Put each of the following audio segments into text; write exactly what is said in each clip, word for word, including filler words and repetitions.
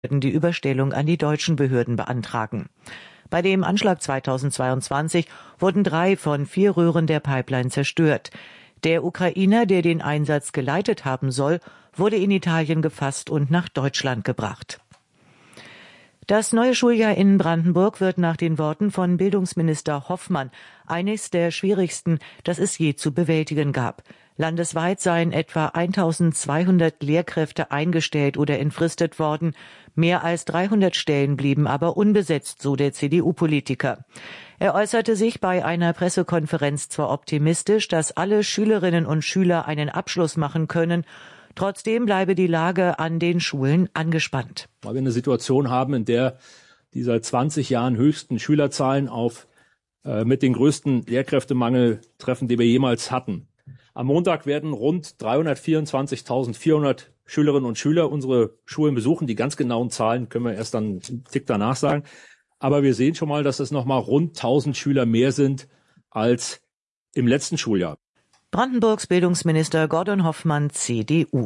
die Überstellung an die deutschen Behörden beantragen. Bei dem Anschlag zweitausendzweiundzwanzig wurden drei von vier Röhren der Pipeline zerstört. Der Ukrainer, der den Einsatz geleitet haben soll, wurde in Italien gefasst und nach Deutschland gebracht. Das neue Schuljahr in Brandenburg wird nach den Worten von Bildungsminister Hoffmann eines der schwierigsten, das es je zu bewältigen gab. Landesweit seien etwa eintausendzweihundert Lehrkräfte eingestellt oder entfristet worden. Mehr als dreihundert Stellen blieben aber unbesetzt, so der C D U-Politiker. Er äußerte sich bei einer Pressekonferenz zwar optimistisch, dass alle Schülerinnen und Schüler einen Abschluss machen können. Trotzdem bleibe die Lage an den Schulen angespannt. Weil wir eine Situation haben, in der die seit zwanzig Jahren höchsten Schülerzahlen auf äh, mit den größten Lehrkräftemangel treffen, die wir jemals hatten. Am Montag werden rund dreihundertvierundzwanzigtausendvierhundert Schülerinnen und Schüler unsere Schulen besuchen. Die ganz genauen Zahlen können wir erst dann einen Tick danach sagen. Aber wir sehen schon mal, dass es noch mal rund tausend Schüler mehr sind als im letzten Schuljahr. Brandenburgs Bildungsminister Gordon Hoffmann, C D U.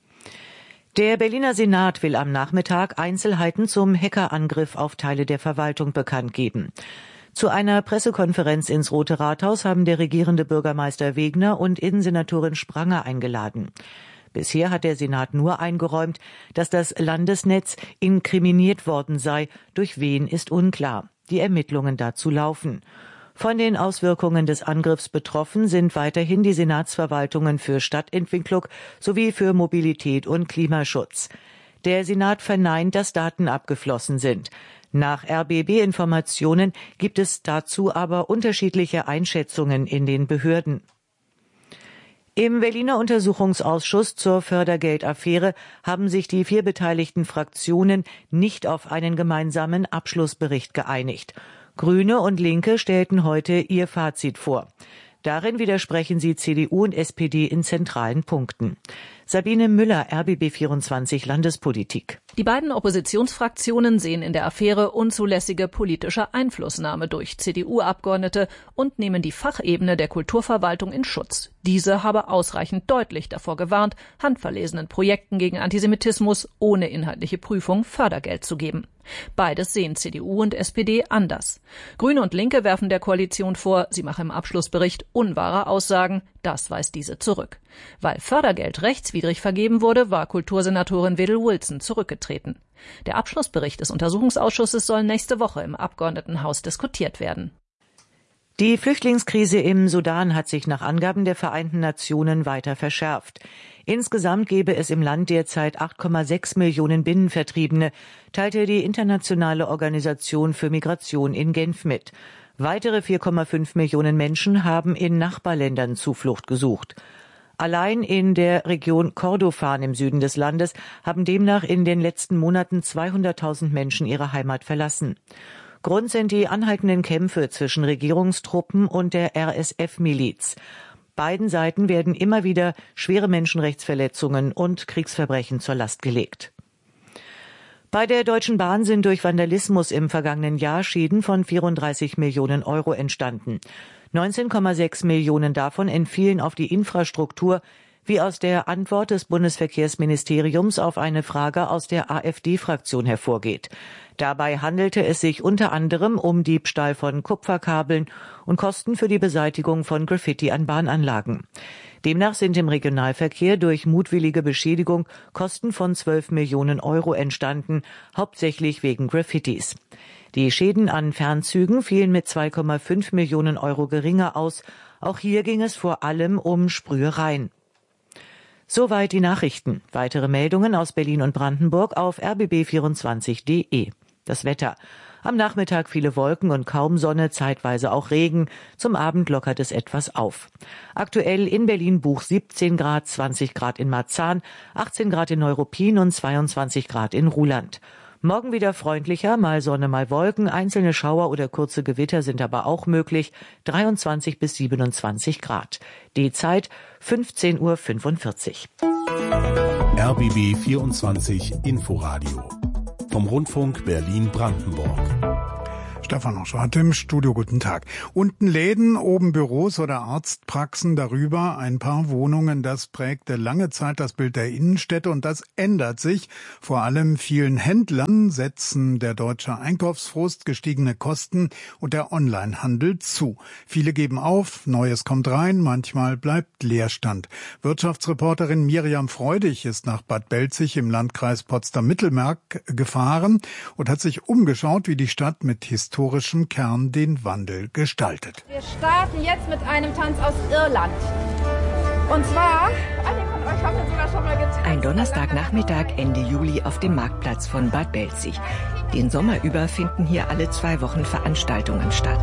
Der Berliner Senat will am Nachmittag Einzelheiten zum Hackerangriff auf Teile der Verwaltung bekannt geben. Zu einer Pressekonferenz ins Rote Rathaus haben der regierende Bürgermeister Wegner und Innensenatorin Spranger eingeladen. Bisher hat der Senat nur eingeräumt, dass das Landesnetz inkriminiert worden sei. Durch wen ist unklar. Die Ermittlungen dazu laufen. Von den Auswirkungen des Angriffs betroffen sind weiterhin die Senatsverwaltungen für Stadtentwicklung sowie für Mobilität und Klimaschutz. Der Senat verneint, dass Daten abgeflossen sind. Nach R B B-Informationen gibt es dazu aber unterschiedliche Einschätzungen in den Behörden. Im Berliner Untersuchungsausschuss zur Fördergeldaffäre haben sich die vier beteiligten Fraktionen nicht auf einen gemeinsamen Abschlussbericht geeinigt. Grüne und Linke stellten heute ihr Fazit vor. Darin widersprechen sie C D U und S P D in zentralen Punkten. Sabine Müller, R B B vierundzwanzig Landespolitik. Die beiden Oppositionsfraktionen sehen in der Affäre unzulässige politische Einflussnahme durch C D U-Abgeordnete und nehmen die Fachebene der Kulturverwaltung in Schutz. Diese habe ausreichend deutlich davor gewarnt, handverlesenen Projekten gegen Antisemitismus ohne inhaltliche Prüfung Fördergeld zu geben. Beides sehen C D U und S P D anders. Grüne und Linke werfen der Koalition vor, sie mache im Abschlussbericht unwahre Aussagen. Das weist diese zurück. Weil Fördergeld rechtswidrig vergeben wurde, war Kultursenatorin Wedel-Wilson zurückgetreten. Der Abschlussbericht des Untersuchungsausschusses soll nächste Woche im Abgeordnetenhaus diskutiert werden. Die Flüchtlingskrise im Sudan hat sich nach Angaben der Vereinten Nationen weiter verschärft. Insgesamt gebe es im Land derzeit acht Komma sechs Millionen Binnenvertriebene, teilte die Internationale Organisation für Migration in Genf mit. Weitere vier Komma fünf Millionen Menschen haben in Nachbarländern Zuflucht gesucht. Allein in der Region Kordofan im Süden des Landes haben demnach in den letzten Monaten zweihunderttausend Menschen ihre Heimat verlassen. Grund sind die anhaltenden Kämpfe zwischen Regierungstruppen und der R S F-Miliz. Beiden Seiten werden immer wieder schwere Menschenrechtsverletzungen und Kriegsverbrechen zur Last gelegt. Bei der Deutschen Bahn sind durch Vandalismus im vergangenen Jahr Schäden von vierunddreißig Millionen Euro entstanden. neunzehn Komma sechs Millionen davon entfielen auf die Infrastruktur, wie aus der Antwort des Bundesverkehrsministeriums auf eine Frage aus der A f D-Fraktion hervorgeht. Dabei handelte es sich unter anderem um Diebstahl von Kupferkabeln und Kosten für die Beseitigung von Graffiti an Bahnanlagen. Demnach sind im Regionalverkehr durch mutwillige Beschädigung Kosten von zwölf Millionen Euro entstanden, hauptsächlich wegen Graffitis. Die Schäden an Fernzügen fielen mit zwei Komma fünf Millionen Euro geringer aus. Auch hier ging es vor allem um Sprühereien. Soweit die Nachrichten. Weitere Meldungen aus Berlin und Brandenburg auf r b b vierundzwanzig punkt d e. Das Wetter. Am Nachmittag viele Wolken und kaum Sonne, zeitweise auch Regen. Zum Abend lockert es etwas auf. Aktuell in Berlin-Buch siebzehn Grad, zwanzig Grad in Marzahn, achtzehn Grad in Neuruppin und zweiundzwanzig Grad in Ruhland. Morgen wieder freundlicher, mal Sonne, mal Wolken. Einzelne Schauer oder kurze Gewitter sind aber auch möglich. dreiundzwanzig bis siebenundzwanzig Grad. Die Zeit fünfzehn Uhr fünfundvierzig. R B B vierundzwanzig Inforadio vom Rundfunk Berlin-Brandenburg. Stefan Oscher hat im Studio. Guten Tag. Unten Läden, oben Büros oder Arztpraxen, darüber ein paar Wohnungen. Das prägte lange Zeit das Bild der Innenstädte und das ändert sich. Vor allem vielen Händlern setzen der deutsche Einkaufsfrust, gestiegene Kosten und der Onlinehandel zu. Viele geben auf, Neues kommt rein, manchmal bleibt Leerstand. Wirtschaftsreporterin Miriam Freudig ist nach Bad Belzig im Landkreis Potsdam-Mittelmark gefahren und hat sich umgeschaut, wie die Stadt mit historischem Kern den Wandel gestaltet. Wir starten jetzt mit einem Tanz aus Irland. Und zwar, einige von euch haben das sogar schon mal getan. Ein Donnerstagnachmittag Ende Juli auf dem Marktplatz von Bad Belzig. Den Sommer über finden hier alle zwei Wochen Veranstaltungen statt.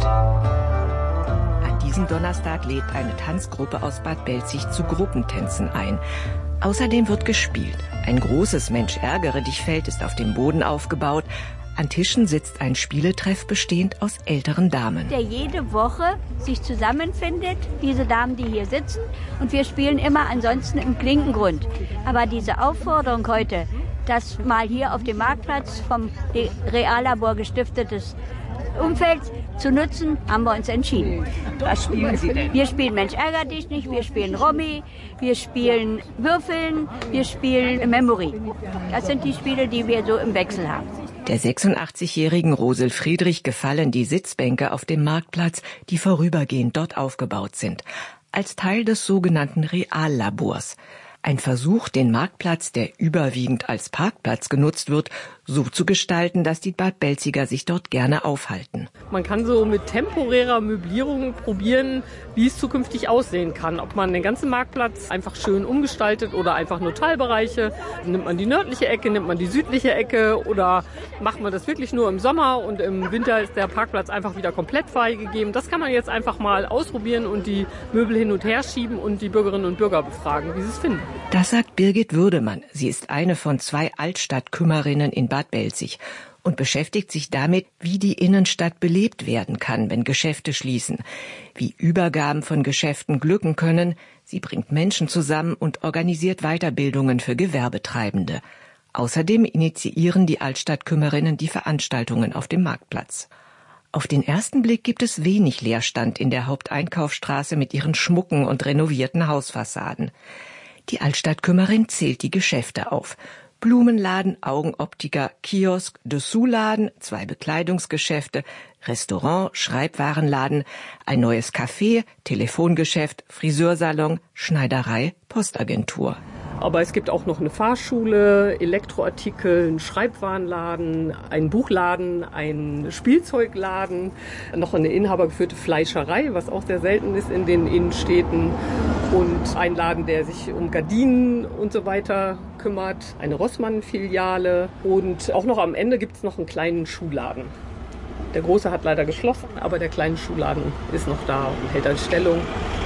An diesem Donnerstag lädt eine Tanzgruppe aus Bad Belzig zu Gruppentänzen ein. Außerdem wird gespielt. Ein großes Mensch-ärgere-dich-Feld ist auf dem Boden aufgebaut. An Tischen sitzt ein Spieletreff bestehend aus älteren Damen. Der jede Woche sich zusammenfindet, diese Damen, die hier sitzen. Und wir spielen immer ansonsten im Klinkengrund. Aber diese Aufforderung heute, das mal hier auf dem Marktplatz vom Reallabor gestiftetes Umfeld zu nutzen, haben wir uns entschieden. Was spielen Sie denn? Wir spielen Mensch ärger dich nicht, wir spielen Romy, wir spielen Würfeln, wir spielen Memory. Das sind die Spiele, die wir so im Wechsel haben. Der sechsundachtzigjährigen Rosel Friedrich gefallen die Sitzbänke auf dem Marktplatz, die vorübergehend dort aufgebaut sind, als Teil des sogenannten Reallabors. Ein Versuch, den Marktplatz, der überwiegend als Parkplatz genutzt wird, so zu gestalten, dass die Bad Belziger sich dort gerne aufhalten. Man kann so mit temporärer Möblierung probieren, wie es zukünftig aussehen kann. Ob man den ganzen Marktplatz einfach schön umgestaltet oder einfach nur Teilbereiche. Nimmt man die nördliche Ecke, nimmt man die südliche Ecke oder macht man das wirklich nur im Sommer und im Winter ist der Parkplatz einfach wieder komplett freigegeben. Das kann man jetzt einfach mal ausprobieren und die Möbel hin und her schieben und die Bürgerinnen und Bürger befragen, wie sie es finden. Das sagt Birgit Würdemann. Sie ist eine von zwei Altstadtkümmerinnen in Bad Belzig und beschäftigt sich damit, wie die Innenstadt belebt werden kann, wenn Geschäfte schließen, wie Übergaben von Geschäften glücken können. Sie bringt Menschen zusammen und organisiert Weiterbildungen für Gewerbetreibende. Außerdem initiieren die Altstadtkümmerinnen die Veranstaltungen auf dem Marktplatz. Auf den ersten Blick gibt es wenig Leerstand in der Haupteinkaufsstraße mit ihren schmucken und renovierten Hausfassaden. Die Altstadtkümmerin zählt die Geschäfte auf. Blumenladen, Augenoptiker, Kiosk, Dessous-Laden, zwei Bekleidungsgeschäfte, Restaurant, Schreibwarenladen, ein neues Café, Telefongeschäft, Friseursalon, Schneiderei, Postagentur. Aber es gibt auch noch eine Fahrschule, Elektroartikel, einen Schreibwarenladen, einen Buchladen, einen Spielzeugladen, noch eine inhabergeführte Fleischerei, was auch sehr selten ist in den Innenstädten und ein Laden, der sich um Gardinen und so weiter kümmert, eine Rossmann-Filiale und auch noch am Ende gibt es noch einen kleinen Schuhladen. Der große hat leider geschlossen, aber der kleine Schuhladen ist noch da und hält als Stellung.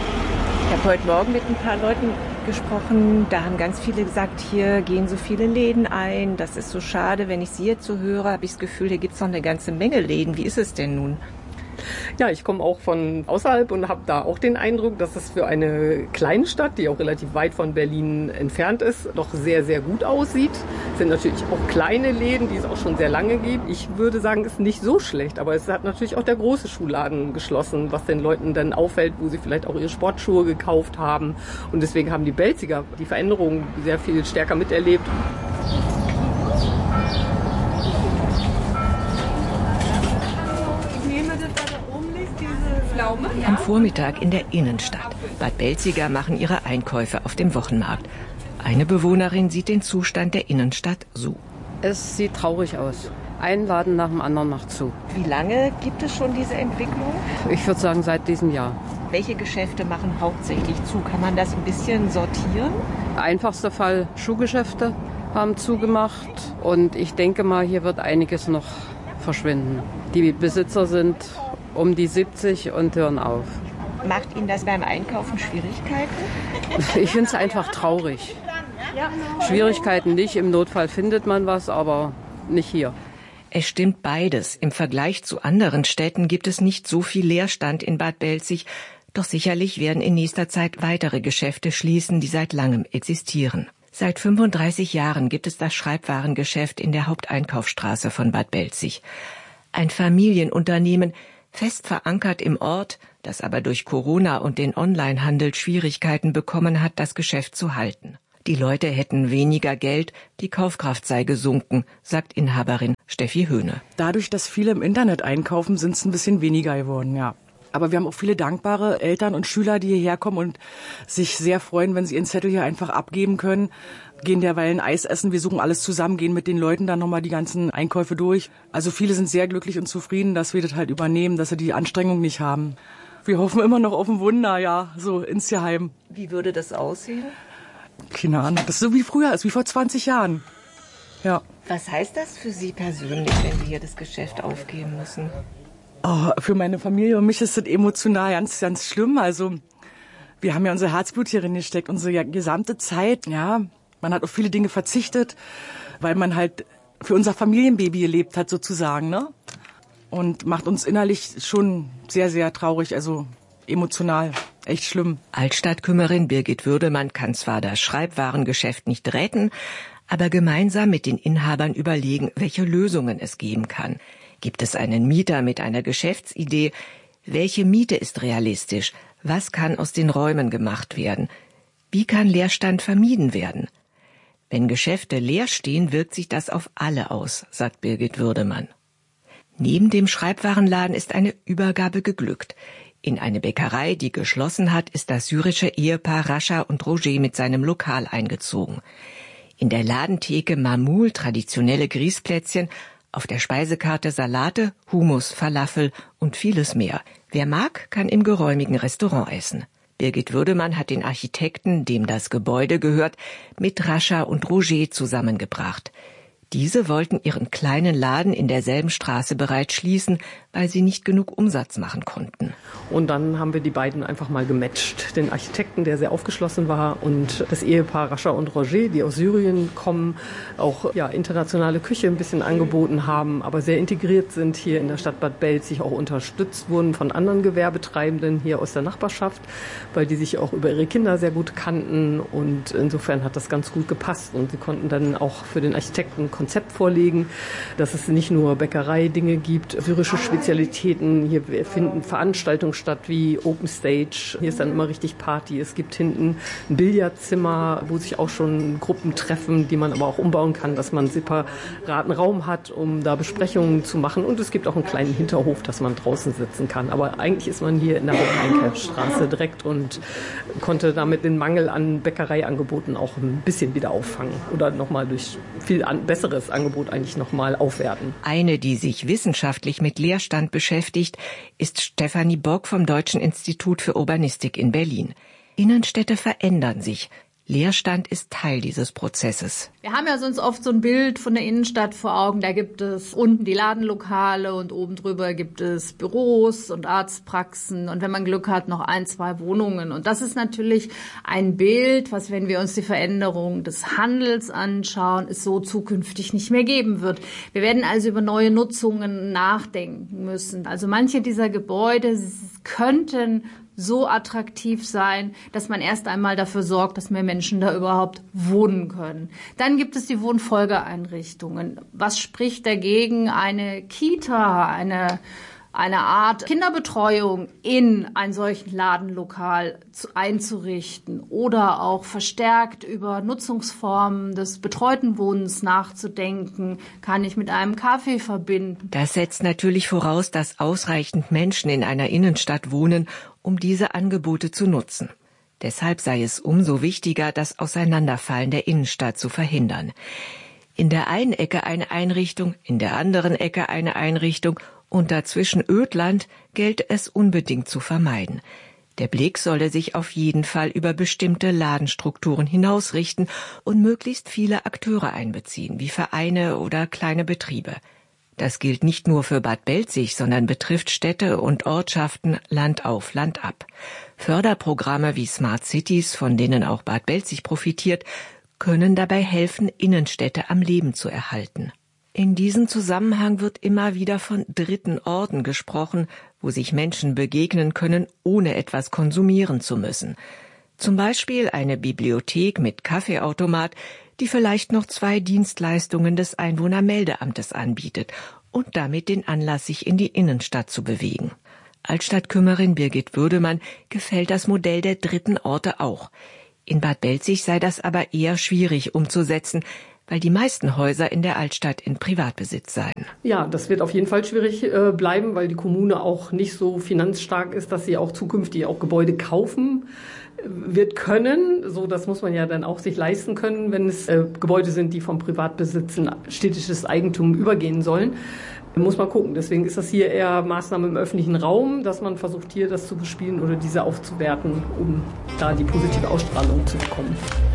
Ich habe heute Morgen mit ein paar Leuten gesprochen, da haben ganz viele gesagt, hier gehen so viele Läden ein, das ist so schade. Wenn ich Sie jetzt so höre, habe ich das Gefühl, hier gibt es noch eine ganze Menge Läden. Wie ist es denn nun? Ja, ich komme auch von außerhalb und habe da auch den Eindruck, dass es für eine kleine Stadt, die auch relativ weit von Berlin entfernt ist, doch sehr, sehr gut aussieht. Es sind natürlich auch kleine Läden, die es auch schon sehr lange gibt. Ich würde sagen, es ist nicht so schlecht, aber es hat natürlich auch der große Schuhladen geschlossen, was den Leuten dann auffällt, wo sie vielleicht auch ihre Sportschuhe gekauft haben. Und deswegen haben die Belziger die Veränderung sehr viel stärker miterlebt. Am Vormittag in der Innenstadt. Bad Belziger machen ihre Einkäufe auf dem Wochenmarkt. Eine Bewohnerin sieht den Zustand der Innenstadt so. Es sieht traurig aus. Ein Laden nach dem anderen macht zu. Wie lange gibt es schon diese Entwicklung? Ich würde sagen, seit diesem Jahr. Welche Geschäfte machen hauptsächlich zu? Kann man das ein bisschen sortieren? Einfachster Fall, Schuhgeschäfte haben zugemacht. Und ich denke mal, hier wird einiges noch verschwinden. Die Besitzer sind um die siebzig und hören auf. Macht Ihnen das beim Einkaufen Schwierigkeiten? Ich finde es einfach traurig. Schwierigkeiten nicht, im Notfall findet man was, aber nicht hier. Es stimmt beides. Im Vergleich zu anderen Städten gibt es nicht so viel Leerstand in Bad Belzig. Doch sicherlich werden in nächster Zeit weitere Geschäfte schließen, die seit langem existieren. Seit fünfunddreißig Jahren gibt es das Schreibwarengeschäft in der Haupteinkaufsstraße von Bad Belzig. Ein Familienunternehmen, fest verankert im Ort, das aber durch Corona und den Onlinehandel Schwierigkeiten bekommen hat, das Geschäft zu halten. Die Leute hätten weniger Geld, die Kaufkraft sei gesunken, sagt Inhaberin Steffi Höhne. Dadurch, dass viele im Internet einkaufen, sind es ein bisschen weniger geworden, ja. Aber wir haben auch viele dankbare Eltern und Schüler, die hierher kommen und sich sehr freuen, wenn sie ihren Zettel hier einfach abgeben können. Gehen derweil Eis essen, wir suchen alles zusammen, gehen mit den Leuten dann nochmal die ganzen Einkäufe durch. Also viele sind sehr glücklich und zufrieden, dass wir das halt übernehmen, dass sie die Anstrengung nicht haben. Wir hoffen immer noch auf ein Wunder, ja, so insgeheim. Wie würde das aussehen? Keine Ahnung, das ist so wie früher ist, wie vor zwanzig Jahren. Ja. Was heißt das für Sie persönlich, wenn Sie hier das Geschäft aufgeben müssen? Oh, für meine Familie und mich ist das emotional ganz, ganz schlimm. Also wir haben ja unser Herzblut hier reingesteckt, unsere gesamte Zeit. Ja, man hat auf viele Dinge verzichtet, weil man halt für unser Familienbaby gelebt hat sozusagen, ne? Und macht uns innerlich schon sehr, sehr traurig, also emotional. Echt schlimm. Altstadtkümmerin Birgit Würdemann kann zwar das Schreibwarengeschäft nicht retten, aber gemeinsam mit den Inhabern überlegen, welche Lösungen es geben kann. Gibt es einen Mieter mit einer Geschäftsidee? Welche Miete ist realistisch? Was kann aus den Räumen gemacht werden? Wie kann Leerstand vermieden werden? Wenn Geschäfte leer stehen, wirkt sich das auf alle aus, sagt Birgit Würdemann. Neben dem Schreibwarenladen ist eine Übergabe geglückt. In eine Bäckerei, die geschlossen hat, ist das syrische Ehepaar Rascha und Roger mit seinem Lokal eingezogen. In der Ladentheke Mamul traditionelle Grießplätzchen, auf der Speisekarte Salate, Hummus, Falafel und vieles mehr. Wer mag, kann im geräumigen Restaurant essen. Birgit Würdemann hat den Architekten, dem das Gebäude gehört, mit Rascha und Roger zusammengebracht. Diese wollten ihren kleinen Laden in derselben Straße bereits schließen, weil sie nicht genug Umsatz machen konnten. Und dann haben wir die beiden einfach mal gematcht. Den Architekten, der sehr aufgeschlossen war, und das Ehepaar Rascha und Roger, die aus Syrien kommen, auch ja, internationale Küche ein bisschen angeboten haben, aber sehr integriert sind hier in der Stadt Bad Belzig, auch unterstützt wurden von anderen Gewerbetreibenden hier aus der Nachbarschaft, weil die sich auch über ihre Kinder sehr gut kannten, und insofern hat das ganz gut gepasst, und sie konnten dann auch für den Architekten ein Konzept vorlegen, dass es nicht nur Bäckerei-Dinge gibt, syrische Spezialitäten. Hier finden Veranstaltungen statt wie Open Stage. Hier ist dann immer richtig Party. Es gibt hinten ein Billardzimmer, wo sich auch schon Gruppen treffen, die man aber auch umbauen kann, dass man einen separaten Raum hat, um da Besprechungen zu machen. Und es gibt auch einen kleinen Hinterhof, dass man draußen sitzen kann. Aber eigentlich ist man hier in der Haupteinkaufsstraße direkt und konnte damit den Mangel an Bäckereiangeboten auch ein bisschen wieder auffangen oder nochmal durch viel an, besseres Angebot eigentlich nochmal aufwerten. Eine, die sich wissenschaftlich mit Leerstand beschäftigt, ist Stefanie Bock vom Deutschen Institut für Urbanistik in Berlin. Innenstädte verändern sich. Leerstand ist Teil dieses Prozesses. Wir haben ja sonst oft so ein Bild von der Innenstadt vor Augen. Da gibt es unten die Ladenlokale und oben drüber gibt es Büros und Arztpraxen und wenn man Glück hat, noch ein, zwei Wohnungen. Und das ist natürlich ein Bild, was, wenn wir uns die Veränderung des Handels anschauen, es so zukünftig nicht mehr geben wird. Wir werden also über neue Nutzungen nachdenken müssen. Also manche dieser Gebäude könnten so attraktiv sein, dass man erst einmal dafür sorgt, dass mehr Menschen da überhaupt wohnen können. Dann gibt es die Wohnfolgeeinrichtungen. Was spricht dagegen, eine Kita, eine eine Art Kinderbetreuung in ein solchen Ladenlokal zu, einzurichten oder auch verstärkt über Nutzungsformen des betreuten Wohnens nachzudenken, kann ich mit einem Kaffee verbinden. Das setzt natürlich voraus, dass ausreichend Menschen in einer Innenstadt wohnen, um diese Angebote zu nutzen. Deshalb sei es umso wichtiger, das Auseinanderfallen der Innenstadt zu verhindern. In der einen Ecke eine Einrichtung, in der anderen Ecke eine Einrichtung und dazwischen Ödland gelte es unbedingt zu vermeiden. Der Blick solle sich auf jeden Fall über bestimmte Ladenstrukturen hinausrichten und möglichst viele Akteure einbeziehen, wie Vereine oder kleine Betriebe. Das gilt nicht nur für Bad Belzig, sondern betrifft Städte und Ortschaften Land auf, Land ab. Förderprogramme wie Smart Cities, von denen auch Bad Belzig profitiert, können dabei helfen, Innenstädte am Leben zu erhalten. In diesem Zusammenhang wird immer wieder von dritten Orten gesprochen, wo sich Menschen begegnen können, ohne etwas konsumieren zu müssen. Zum Beispiel eine Bibliothek mit Kaffeeautomat, die vielleicht noch zwei Dienstleistungen des Einwohnermeldeamtes anbietet, und damit den Anlass, sich in die Innenstadt zu bewegen. Altstadtkümmerin Birgit Würdemann gefällt das Modell der dritten Orte auch. In Bad Belzig sei das aber eher schwierig umzusetzen, weil die meisten Häuser in der Altstadt in Privatbesitz seien. Ja, das wird auf jeden Fall schwierig äh, bleiben, weil die Kommune auch nicht so finanzstark ist, dass sie auch zukünftig auch Gebäude kaufen wird können. So, das muss man ja dann auch sich leisten können, wenn es äh, Gebäude sind, die vom Privatbesitz in städtisches Eigentum übergehen sollen. Muss man gucken. Deswegen ist das hier eher Maßnahme im öffentlichen Raum, dass man versucht, hier das zu bespielen oder diese aufzuwerten, um da die positive Ausstrahlung zu bekommen.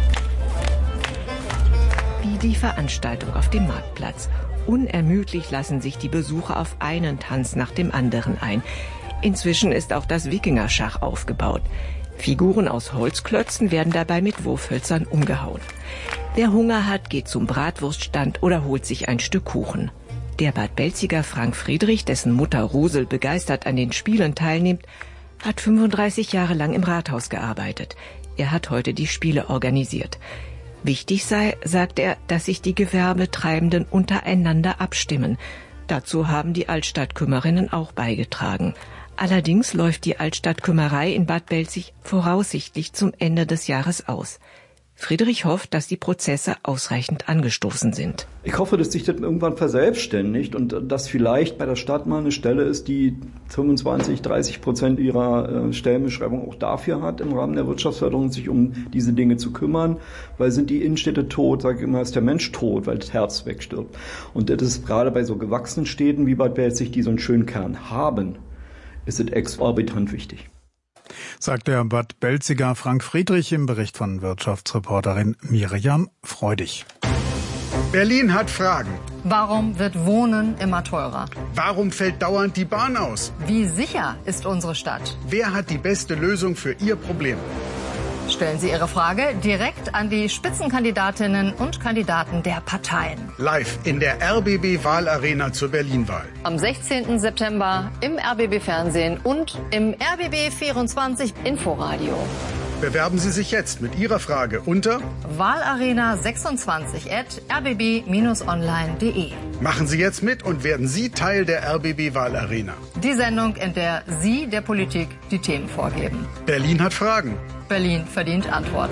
Wie die Veranstaltung auf dem Marktplatz. Unermüdlich lassen sich die Besucher auf einen Tanz nach dem anderen ein. Inzwischen ist auch das Wikingerschach aufgebaut. Figuren aus Holzklötzen werden dabei mit Wurfhölzern umgehauen. Wer Hunger hat, geht zum Bratwurststand oder holt sich ein Stück Kuchen. Der Bad Belziger Frank Friedrich, dessen Mutter Rosel begeistert an den Spielen teilnimmt, hat fünfunddreißig Jahre lang im Rathaus gearbeitet. Er hat heute die Spiele organisiert. Wichtig sei, sagt er, dass sich die Gewerbetreibenden untereinander abstimmen. Dazu haben die Altstadtkümmerinnen auch beigetragen. Allerdings läuft die Altstadtkümmerei in Bad Belzig voraussichtlich zum Ende des Jahres aus. Friedrich hofft, dass die Prozesse ausreichend angestoßen sind. Ich hoffe, dass sich das irgendwann verselbstständigt und dass vielleicht bei der Stadt mal eine Stelle ist, die fünfundzwanzig, dreißig Prozent ihrer Stellenbeschreibung auch dafür hat, im Rahmen der Wirtschaftsförderung sich um diese Dinge zu kümmern. Weil sind die Innenstädte tot, sage ich immer, ist der Mensch tot, weil das Herz wegstirbt. Und das ist gerade bei so gewachsenen Städten wie Bad Belzig, die so einen schönen Kern haben, ist es exorbitant wichtig. Sagt der Bad Belziger Frank Friedrich im Bericht von Wirtschaftsreporterin Miriam Freudig. Berlin hat Fragen. Warum wird Wohnen immer teurer? Warum fällt dauernd die Bahn aus? Wie sicher ist unsere Stadt? Wer hat die beste Lösung für Ihr Problem? Stellen Sie Ihre Frage direkt an die Spitzenkandidatinnen und Kandidaten der Parteien. Live in der R B B-Wahlarena zur Berlin-Wahl. Am sechzehnten September im R B B-Fernsehen und im R B B vierundzwanzig Inforadio. Bewerben Sie sich jetzt mit Ihrer Frage unter wahlarena sechsundzwanzig at r b b dash online punkt de. Machen Sie jetzt mit und werden Sie Teil der R B B-Wahlarena. Die Sendung, in der Sie der Politik die Themen vorgeben. Berlin hat Fragen. Berlin verdient Antworten.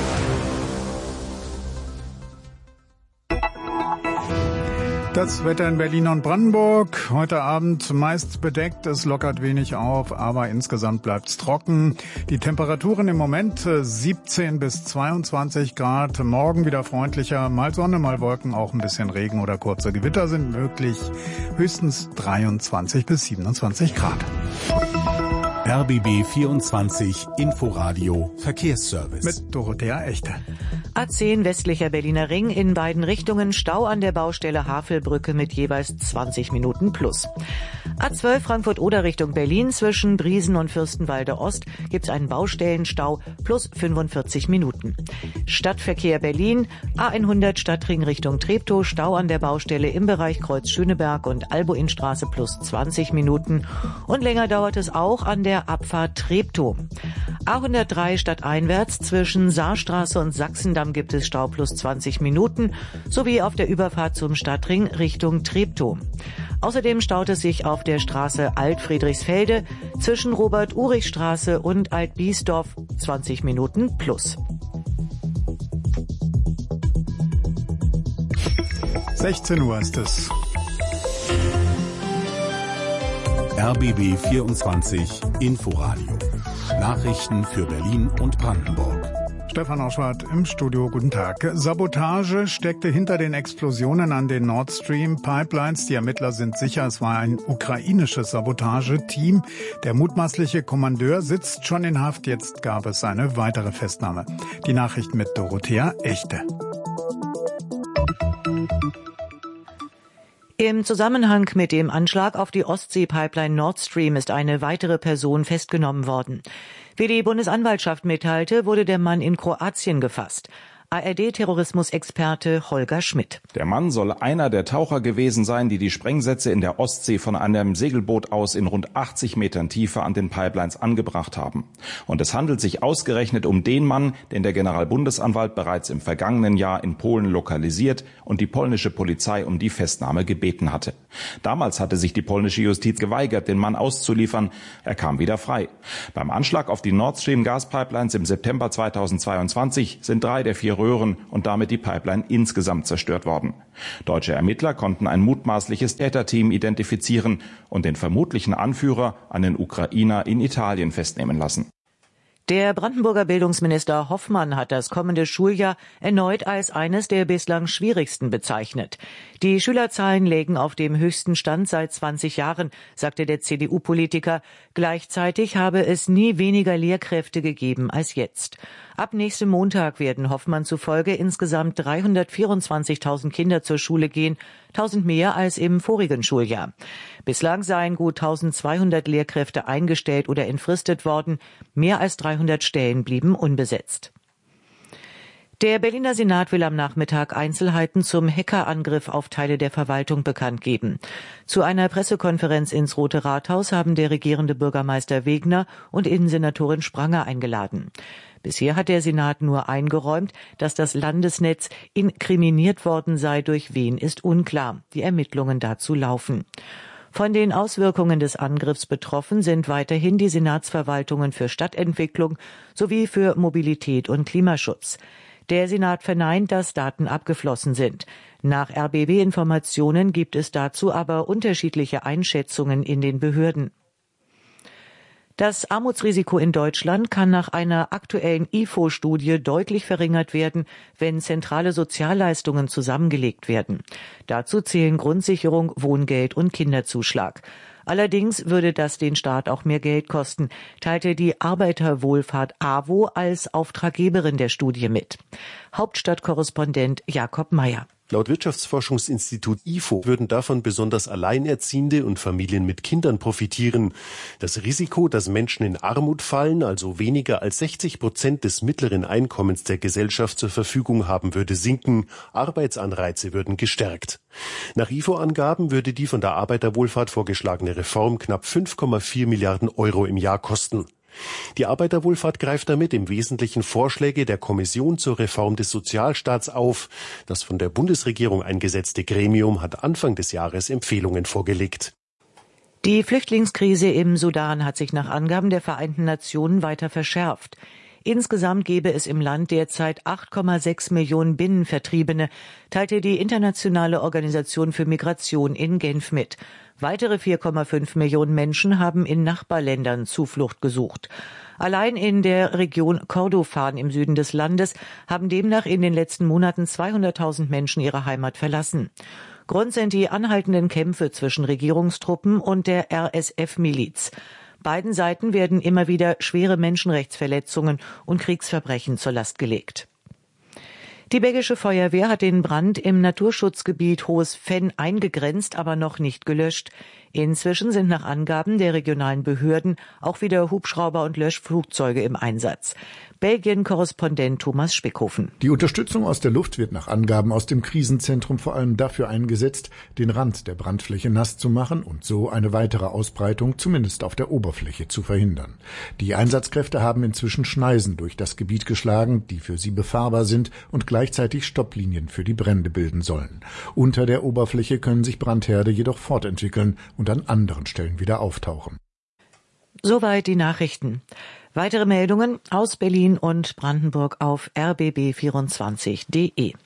Das Wetter in Berlin und Brandenburg. Heute Abend meist bedeckt, es lockert wenig auf, aber insgesamt bleibt's trocken. Die Temperaturen im Moment siebzehn bis zweiundzwanzig Grad. Morgen wieder freundlicher, mal Sonne, mal Wolken, auch ein bisschen Regen oder kurze Gewitter sind möglich. Höchstens dreiundzwanzig bis siebenundzwanzig Grad. R B B vierundzwanzig Inforadio Verkehrsservice. Mit Dorothea Echte. A zehn westlicher Berliner Ring in beiden Richtungen Stau an der Baustelle Havelbrücke mit jeweils zwanzig Minuten plus. A zwölf Frankfurt-Oder Richtung Berlin zwischen Briesen und Fürstenwalde Ost gibt's einen Baustellenstau plus fünfundvierzig Minuten. Stadtverkehr Berlin, A hundert Stadtring Richtung Treptow, Stau an der Baustelle im Bereich Kreuz Schöneberg und Alboinstraße plus zwanzig Minuten. Und länger dauert es auch an der Abfahrt Treptow. A hundertdrei stadteinwärts zwischen Saarstraße und Sachsendamm gibt es Stau plus zwanzig Minuten, sowie auf der Überfahrt zum Stadtring Richtung Treptow. Außerdem staut es sich auf der Straße Alt-Friedrichsfelde zwischen Robert-Urich-Straße und Alt-Biesdorf zwanzig Minuten plus. sechzehn Uhr ist es. R B B vierundzwanzig Inforadio. Nachrichten für Berlin und Brandenburg. Stefan Oschwart im Studio, guten Tag. Sabotage steckte hinter den Explosionen an den Nord Stream Pipelines. Die Ermittler sind sicher, es war ein ukrainisches Sabotageteam. Der mutmaßliche Kommandeur sitzt schon in Haft. Jetzt gab es eine weitere Festnahme. Die Nachricht mit Dorothea Echte. Im Zusammenhang mit dem Anschlag auf die Ostsee-Pipeline Nord Stream ist eine weitere Person festgenommen worden. Wie die Bundesanwaltschaft mitteilte, wurde der Mann in Kroatien gefasst. A R D-Terrorismusexperte Holger Schmidt. Der Mann soll einer der Taucher gewesen sein, die die Sprengsätze in der Ostsee von einem Segelboot aus in rund achtzig Metern Tiefe an den Pipelines angebracht haben. Und es handelt sich ausgerechnet um den Mann, den der Generalbundesanwalt bereits im vergangenen Jahr in Polen lokalisiert und die polnische Polizei um die Festnahme gebeten hatte. Damals hatte sich die polnische Justiz geweigert, den Mann auszuliefern. Er kam wieder frei. Beim Anschlag auf die Nord Stream Gaspipelines im September zweitausendzweiundzwanzig sind drei der vier Röhren und damit die Pipeline insgesamt zerstört worden. Deutsche Ermittler konnten ein mutmaßliches Täterteam identifizieren und den vermutlichen Anführer, einen Ukrainer, in Italien festnehmen lassen. Der Brandenburger Bildungsminister Hoffmann hat das kommende Schuljahr erneut als eines der bislang schwierigsten bezeichnet. Die Schülerzahlen lägen auf dem höchsten Stand seit zwanzig Jahren, sagte der C D U-Politiker. Gleichzeitig habe es nie weniger Lehrkräfte gegeben als jetzt. Ab nächstem Montag werden Hoffmann zufolge insgesamt dreihundertvierundzwanzigtausend Kinder zur Schule gehen, tausend mehr als im vorigen Schuljahr. Bislang seien gut eintausendzweihundert Lehrkräfte eingestellt oder entfristet worden. Mehr als dreihundert Stellen blieben unbesetzt. Der Berliner Senat will am Nachmittag Einzelheiten zum Hackerangriff auf Teile der Verwaltung bekannt geben. Zu einer Pressekonferenz ins Rote Rathaus haben der regierende Bürgermeister Wegner und Innensenatorin Spranger eingeladen. Bisher hat der Senat nur eingeräumt, dass das Landesnetz inkriminiert worden sei. Durch wen ist unklar. Die Ermittlungen dazu laufen. Von den Auswirkungen des Angriffs betroffen sind weiterhin die Senatsverwaltungen für Stadtentwicklung sowie für Mobilität und Klimaschutz. Der Senat verneint, dass Daten abgeflossen sind. Nach R B B-Informationen gibt es dazu aber unterschiedliche Einschätzungen in den Behörden. Das Armutsrisiko in Deutschland kann nach einer aktuellen I F O-Studie deutlich verringert werden, wenn zentrale Sozialleistungen zusammengelegt werden. Dazu zählen Grundsicherung, Wohngeld und Kinderzuschlag. Allerdings würde das den Staat auch mehr Geld kosten, teilte die Arbeiterwohlfahrt A W O als Auftraggeberin der Studie mit. Hauptstadtkorrespondent Jakob Mayer. Laut Wirtschaftsforschungsinstitut I F O würden davon besonders Alleinerziehende und Familien mit Kindern profitieren. Das Risiko, dass Menschen in Armut fallen, also weniger als sechzig Prozent des mittleren Einkommens der Gesellschaft zur Verfügung haben, würde sinken. Arbeitsanreize würden gestärkt. Nach I F O-Angaben würde die von der Arbeiterwohlfahrt vorgeschlagene Reform knapp fünf Komma vier Milliarden Euro im Jahr kosten. Die Arbeiterwohlfahrt greift damit im Wesentlichen Vorschläge der Kommission zur Reform des Sozialstaats auf. Das von der Bundesregierung eingesetzte Gremium hat Anfang des Jahres Empfehlungen vorgelegt. Die Flüchtlingskrise im Sudan hat sich nach Angaben der Vereinten Nationen weiter verschärft. Insgesamt gebe es im Land derzeit acht Komma sechs Millionen Binnenvertriebene, teilte die Internationale Organisation für Migration in Genf mit. Weitere vier Komma fünf Millionen Menschen haben in Nachbarländern Zuflucht gesucht. Allein in der Region Kordofan im Süden des Landes haben demnach in den letzten Monaten zweihunderttausend Menschen ihre Heimat verlassen. Grund sind die anhaltenden Kämpfe zwischen Regierungstruppen und der R S F-Miliz. Beiden Seiten werden immer wieder schwere Menschenrechtsverletzungen und Kriegsverbrechen zur Last gelegt. Die belgische Feuerwehr hat den Brand im Naturschutzgebiet Hohes Venn eingegrenzt, aber noch nicht gelöscht. Inzwischen sind nach Angaben der regionalen Behörden auch wieder Hubschrauber und Löschflugzeuge im Einsatz. Belgien-Korrespondent Thomas Spickhofen. Die Unterstützung aus der Luft wird nach Angaben aus dem Krisenzentrum vor allem dafür eingesetzt, den Rand der Brandfläche nass zu machen und so eine weitere Ausbreitung zumindest auf der Oberfläche zu verhindern. Die Einsatzkräfte haben inzwischen Schneisen durch das Gebiet geschlagen, die für sie befahrbar sind und gleichzeitig Stopplinien für die Brände bilden sollen. Unter der Oberfläche können sich Brandherde jedoch fortentwickeln und an anderen Stellen wieder auftauchen. Soweit die Nachrichten. Weitere Meldungen aus Berlin und Brandenburg auf r b b vierundzwanzig punkt d e.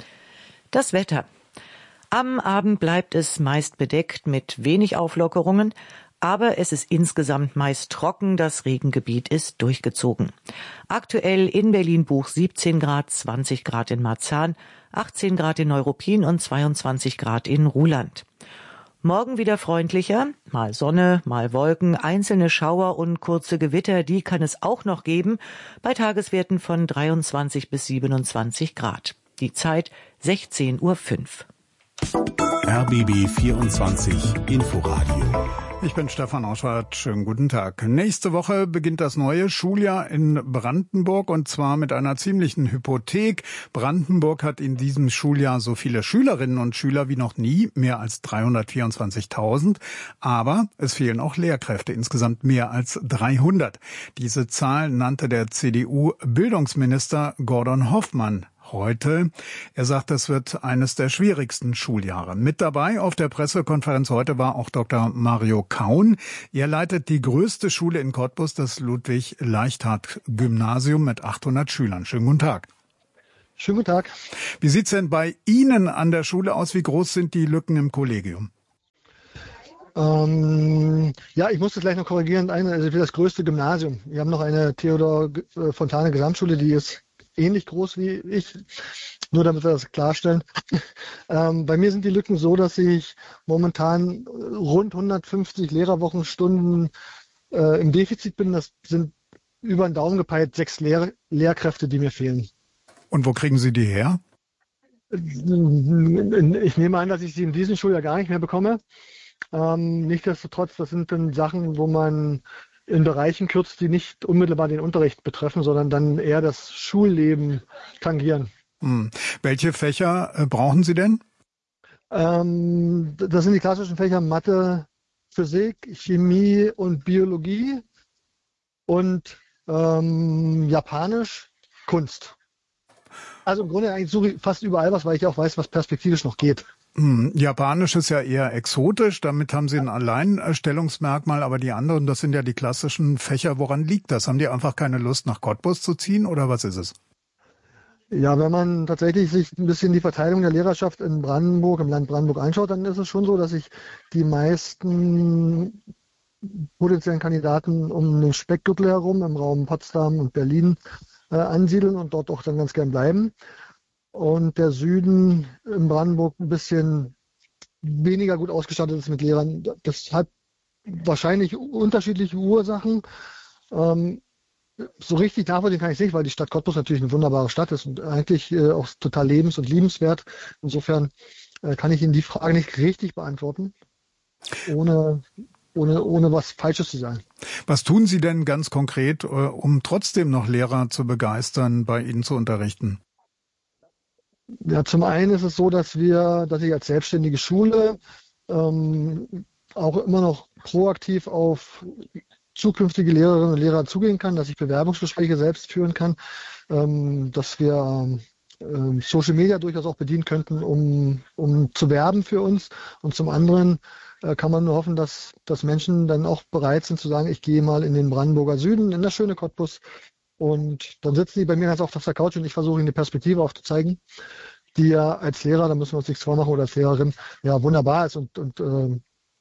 Das Wetter. Am Abend bleibt es meist bedeckt mit wenig Auflockerungen, aber es ist insgesamt meist trocken, das Regengebiet ist durchgezogen. Aktuell in Berlin-Buch siebzehn Grad, zwanzig Grad in Marzahn, achtzehn Grad in Neuruppin und zweiundzwanzig Grad in Ruhland. Morgen wieder freundlicher, mal Sonne, mal Wolken, einzelne Schauer und kurze Gewitter, die kann es auch noch geben, bei Tageswerten von dreiundzwanzig bis siebenundzwanzig Grad. Die Zeit sechzehn Uhr fünf. R B B vierundzwanzig Inforadio Ich bin Stefan Auschwart. Schönen guten Tag. Nächste Woche beginnt das neue Schuljahr in Brandenburg und zwar mit einer ziemlichen Hypothek. Brandenburg hat in diesem Schuljahr so viele Schülerinnen und Schüler wie noch nie, mehr als dreihundertvierundzwanzigtausend. Aber es fehlen auch Lehrkräfte, insgesamt mehr als dreihundert. Diese Zahl nannte der C D U-Bildungsminister Gordon Hoffmann heute. Er sagt, das wird eines der schwierigsten Schuljahre. Mit dabei auf der Pressekonferenz heute war auch Doktor Mario Kaun. Er leitet die größte Schule in Cottbus, das Ludwig-Leichthardt-Gymnasium mit achthundert Schülern. Schönen guten Tag. Schönen guten Tag. Wie sieht's denn bei Ihnen an der Schule aus? Wie groß sind die Lücken im Kollegium? Ähm, ja, ich muss das gleich noch korrigieren. Eine, also für das größte Gymnasium. Wir haben noch eine Theodor Fontane Gesamtschule, die ist ähnlich groß wie ich, nur damit wir das klarstellen. Ähm, bei mir sind die Lücken so, dass ich momentan rund hundertfünfzig Lehrerwochenstunden äh, im Defizit bin. Das sind über den Daumen gepeilt sechs Lehr- Lehrkräfte, die mir fehlen. Und wo kriegen Sie die her? Ich nehme an, dass ich sie in diesem Schuljahr gar nicht mehr bekomme. Ähm, nichtsdestotrotz, das sind dann Sachen, wo man in Bereichen kürzt, die nicht unmittelbar den Unterricht betreffen, sondern dann eher das Schulleben tangieren. Hm. Welche Fächer äh, brauchen Sie denn? Ähm, das sind die klassischen Fächer Mathe, Physik, Chemie und Biologie und ähm, Japanisch, Kunst. Also im Grunde eigentlich suche ich fast überall was, weil ich auch weiß, was perspektivisch noch geht. Hm, Japanisch ist ja eher exotisch, damit haben Sie ein Alleinstellungsmerkmal, aber die anderen, das sind ja die klassischen Fächer. Woran liegt das? Haben die einfach keine Lust, nach Cottbus zu ziehen oder was ist es? Ja, wenn man tatsächlich sich ein bisschen die Verteilung der Lehrerschaft in Brandenburg, im Land Brandenburg anschaut, dann ist es schon so, dass sich die meisten potenziellen Kandidaten um den Speckgürtel herum im Raum Potsdam und Berlin äh, ansiedeln und dort auch dann ganz gern bleiben. Und der Süden in Brandenburg ein bisschen weniger gut ausgestattet ist mit Lehrern. Das hat wahrscheinlich unterschiedliche Ursachen. Ähm, so richtig nachvollziehen kann ich es nicht, weil die Stadt Cottbus natürlich eine wunderbare Stadt ist und eigentlich äh, auch total lebens- und liebenswert. Insofern äh, kann ich Ihnen die Frage nicht richtig beantworten, ohne, ohne, ohne was Falsches zu sagen. Was tun Sie denn ganz konkret, äh, um trotzdem noch Lehrer zu begeistern, bei Ihnen zu unterrichten? Ja, zum einen ist es so, dass wir, dass ich als selbstständige Schule ähm, auch immer noch proaktiv auf zukünftige Lehrerinnen und Lehrer zugehen kann, dass ich Bewerbungsgespräche selbst führen kann, ähm, dass wir ähm, Social Media durchaus auch bedienen könnten, um, um zu werben für uns. Und zum anderen äh, kann man nur hoffen, dass, dass Menschen dann auch bereit sind zu sagen, ich gehe mal in den Brandenburger Süden, in das schöne Cottbus. Und dann sitzen die bei mir ganz oft auf der Couch und ich versuche ihnen eine Perspektive aufzuzeigen, die ja als Lehrer, da müssen wir uns nichts vormachen, oder als Lehrerin, ja wunderbar ist. Und, und äh,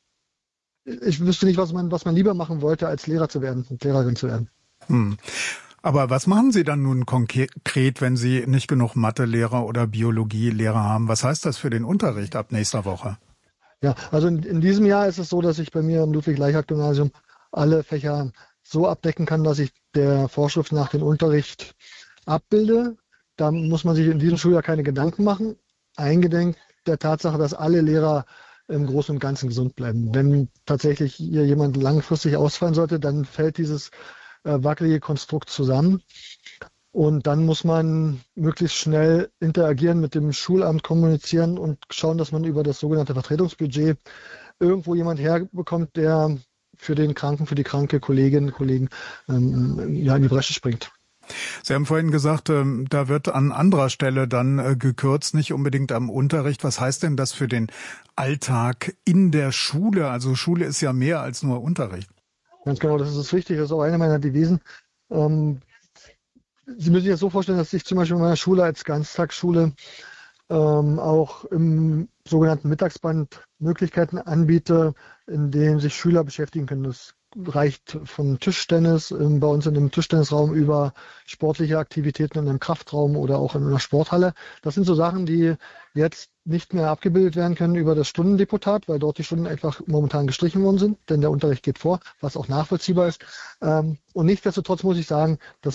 ich wüsste nicht, was man, was man lieber machen wollte, als Lehrer zu werden und Lehrerin zu werden. Hm. Aber was machen Sie dann nun konkret, wenn Sie nicht genug Mathelehrer oder Biologielehrer haben? Was heißt das für den Unterricht ab nächster Woche? Ja, also in, in diesem Jahr ist es so, dass ich bei mir im Ludwig-Leichthardt-Gymnasium alle Fächer so abdecken kann, dass ich der Vorschrift nach den Unterricht abbilde. Da muss man sich in diesem Schuljahr keine Gedanken machen, eingedenk der Tatsache, dass alle Lehrer im Großen und Ganzen gesund bleiben. Wenn tatsächlich hier jemand langfristig ausfallen sollte, dann fällt dieses äh, wackelige Konstrukt zusammen. Und dann muss man möglichst schnell interagieren, mit dem Schulamt kommunizieren und schauen, dass man über das sogenannte Vertretungsbudget irgendwo jemand herbekommt, der für den Kranken, für die kranke Kolleginnen und Kollegen ähm, ja, in die Bresche springt. Sie haben vorhin gesagt, ähm, da wird an anderer Stelle dann äh, gekürzt, nicht unbedingt am Unterricht. Was heißt denn das für den Alltag in der Schule? Also Schule ist ja mehr als nur Unterricht. Ganz genau, das ist wichtig. Das ist auch eine meiner Devisen. Ähm, Sie müssen sich das so vorstellen, dass ich zum Beispiel in meiner Schule als Ganztagsschule ähm, auch im sogenannten Mittagsband Möglichkeiten anbiete, in denen sich Schüler beschäftigen können. Das reicht von Tischtennis ähm, bei uns in dem Tischtennisraum über sportliche Aktivitäten in einem Kraftraum oder auch in einer Sporthalle. Das sind so Sachen, die jetzt nicht mehr abgebildet werden können über das Stundendeputat, weil dort die Stunden einfach momentan gestrichen worden sind, denn der Unterricht geht vor, was auch nachvollziehbar ist. Ähm, und nichtsdestotrotz muss ich sagen, dass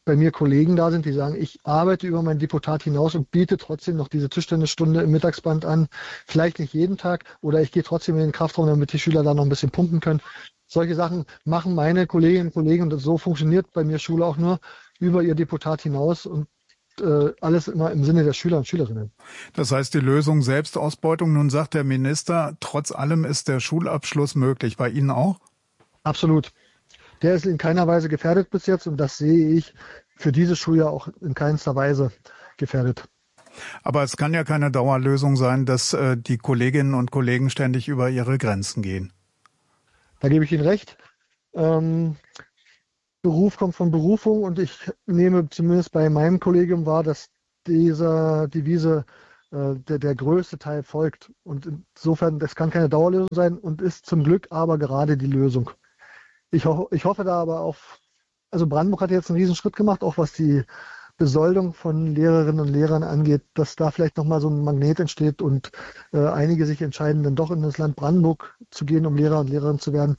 bei mir Kollegen da sind, die sagen, ich arbeite über mein Deputat hinaus und biete trotzdem noch diese Tischtennisstunde im Mittagsband an. Vielleicht nicht jeden Tag oder ich gehe trotzdem in den Kraftraum, damit die Schüler da noch ein bisschen pumpen können. Solche Sachen machen meine Kolleginnen und Kollegen und so funktioniert bei mir Schule auch nur über ihr Deputat hinaus und äh, alles immer im Sinne der Schüler und Schülerinnen. Das heißt, die Lösung Selbstausbeutung. Nun sagt der Minister, trotz allem ist der Schulabschluss möglich. Bei Ihnen auch? Absolut. Der ist in keiner Weise gefährdet bis jetzt und das sehe ich für dieses Schuljahr auch in keinster Weise gefährdet. Aber es kann ja keine Dauerlösung sein, dass äh, die Kolleginnen und Kollegen ständig über ihre Grenzen gehen. Da gebe ich Ihnen recht. Ähm, Beruf kommt von Berufung und ich nehme zumindest bei meinem Kollegium wahr, dass dieser Devise äh, der, der größte Teil folgt. Und insofern, das kann keine Dauerlösung sein und ist zum Glück aber gerade die Lösung. Ich, ho- ich hoffe da aber auch, also Brandenburg hat jetzt einen Riesenschritt gemacht, auch was die Besoldung von Lehrerinnen und Lehrern angeht, dass da vielleicht nochmal so ein Magnet entsteht und äh, einige sich entscheiden, dann doch in das Land Brandenburg zu gehen, um Lehrer und Lehrerinnen zu werden.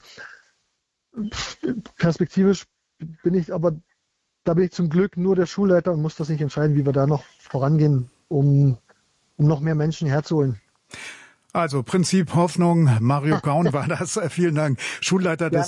Perspektivisch bin ich aber, da bin ich zum Glück nur der Schulleiter und muss das nicht entscheiden, wie wir da noch vorangehen, um, um noch mehr Menschen herzuholen. Also Prinzip Hoffnung, Mario Kaun war das. Vielen Dank. Schulleiter des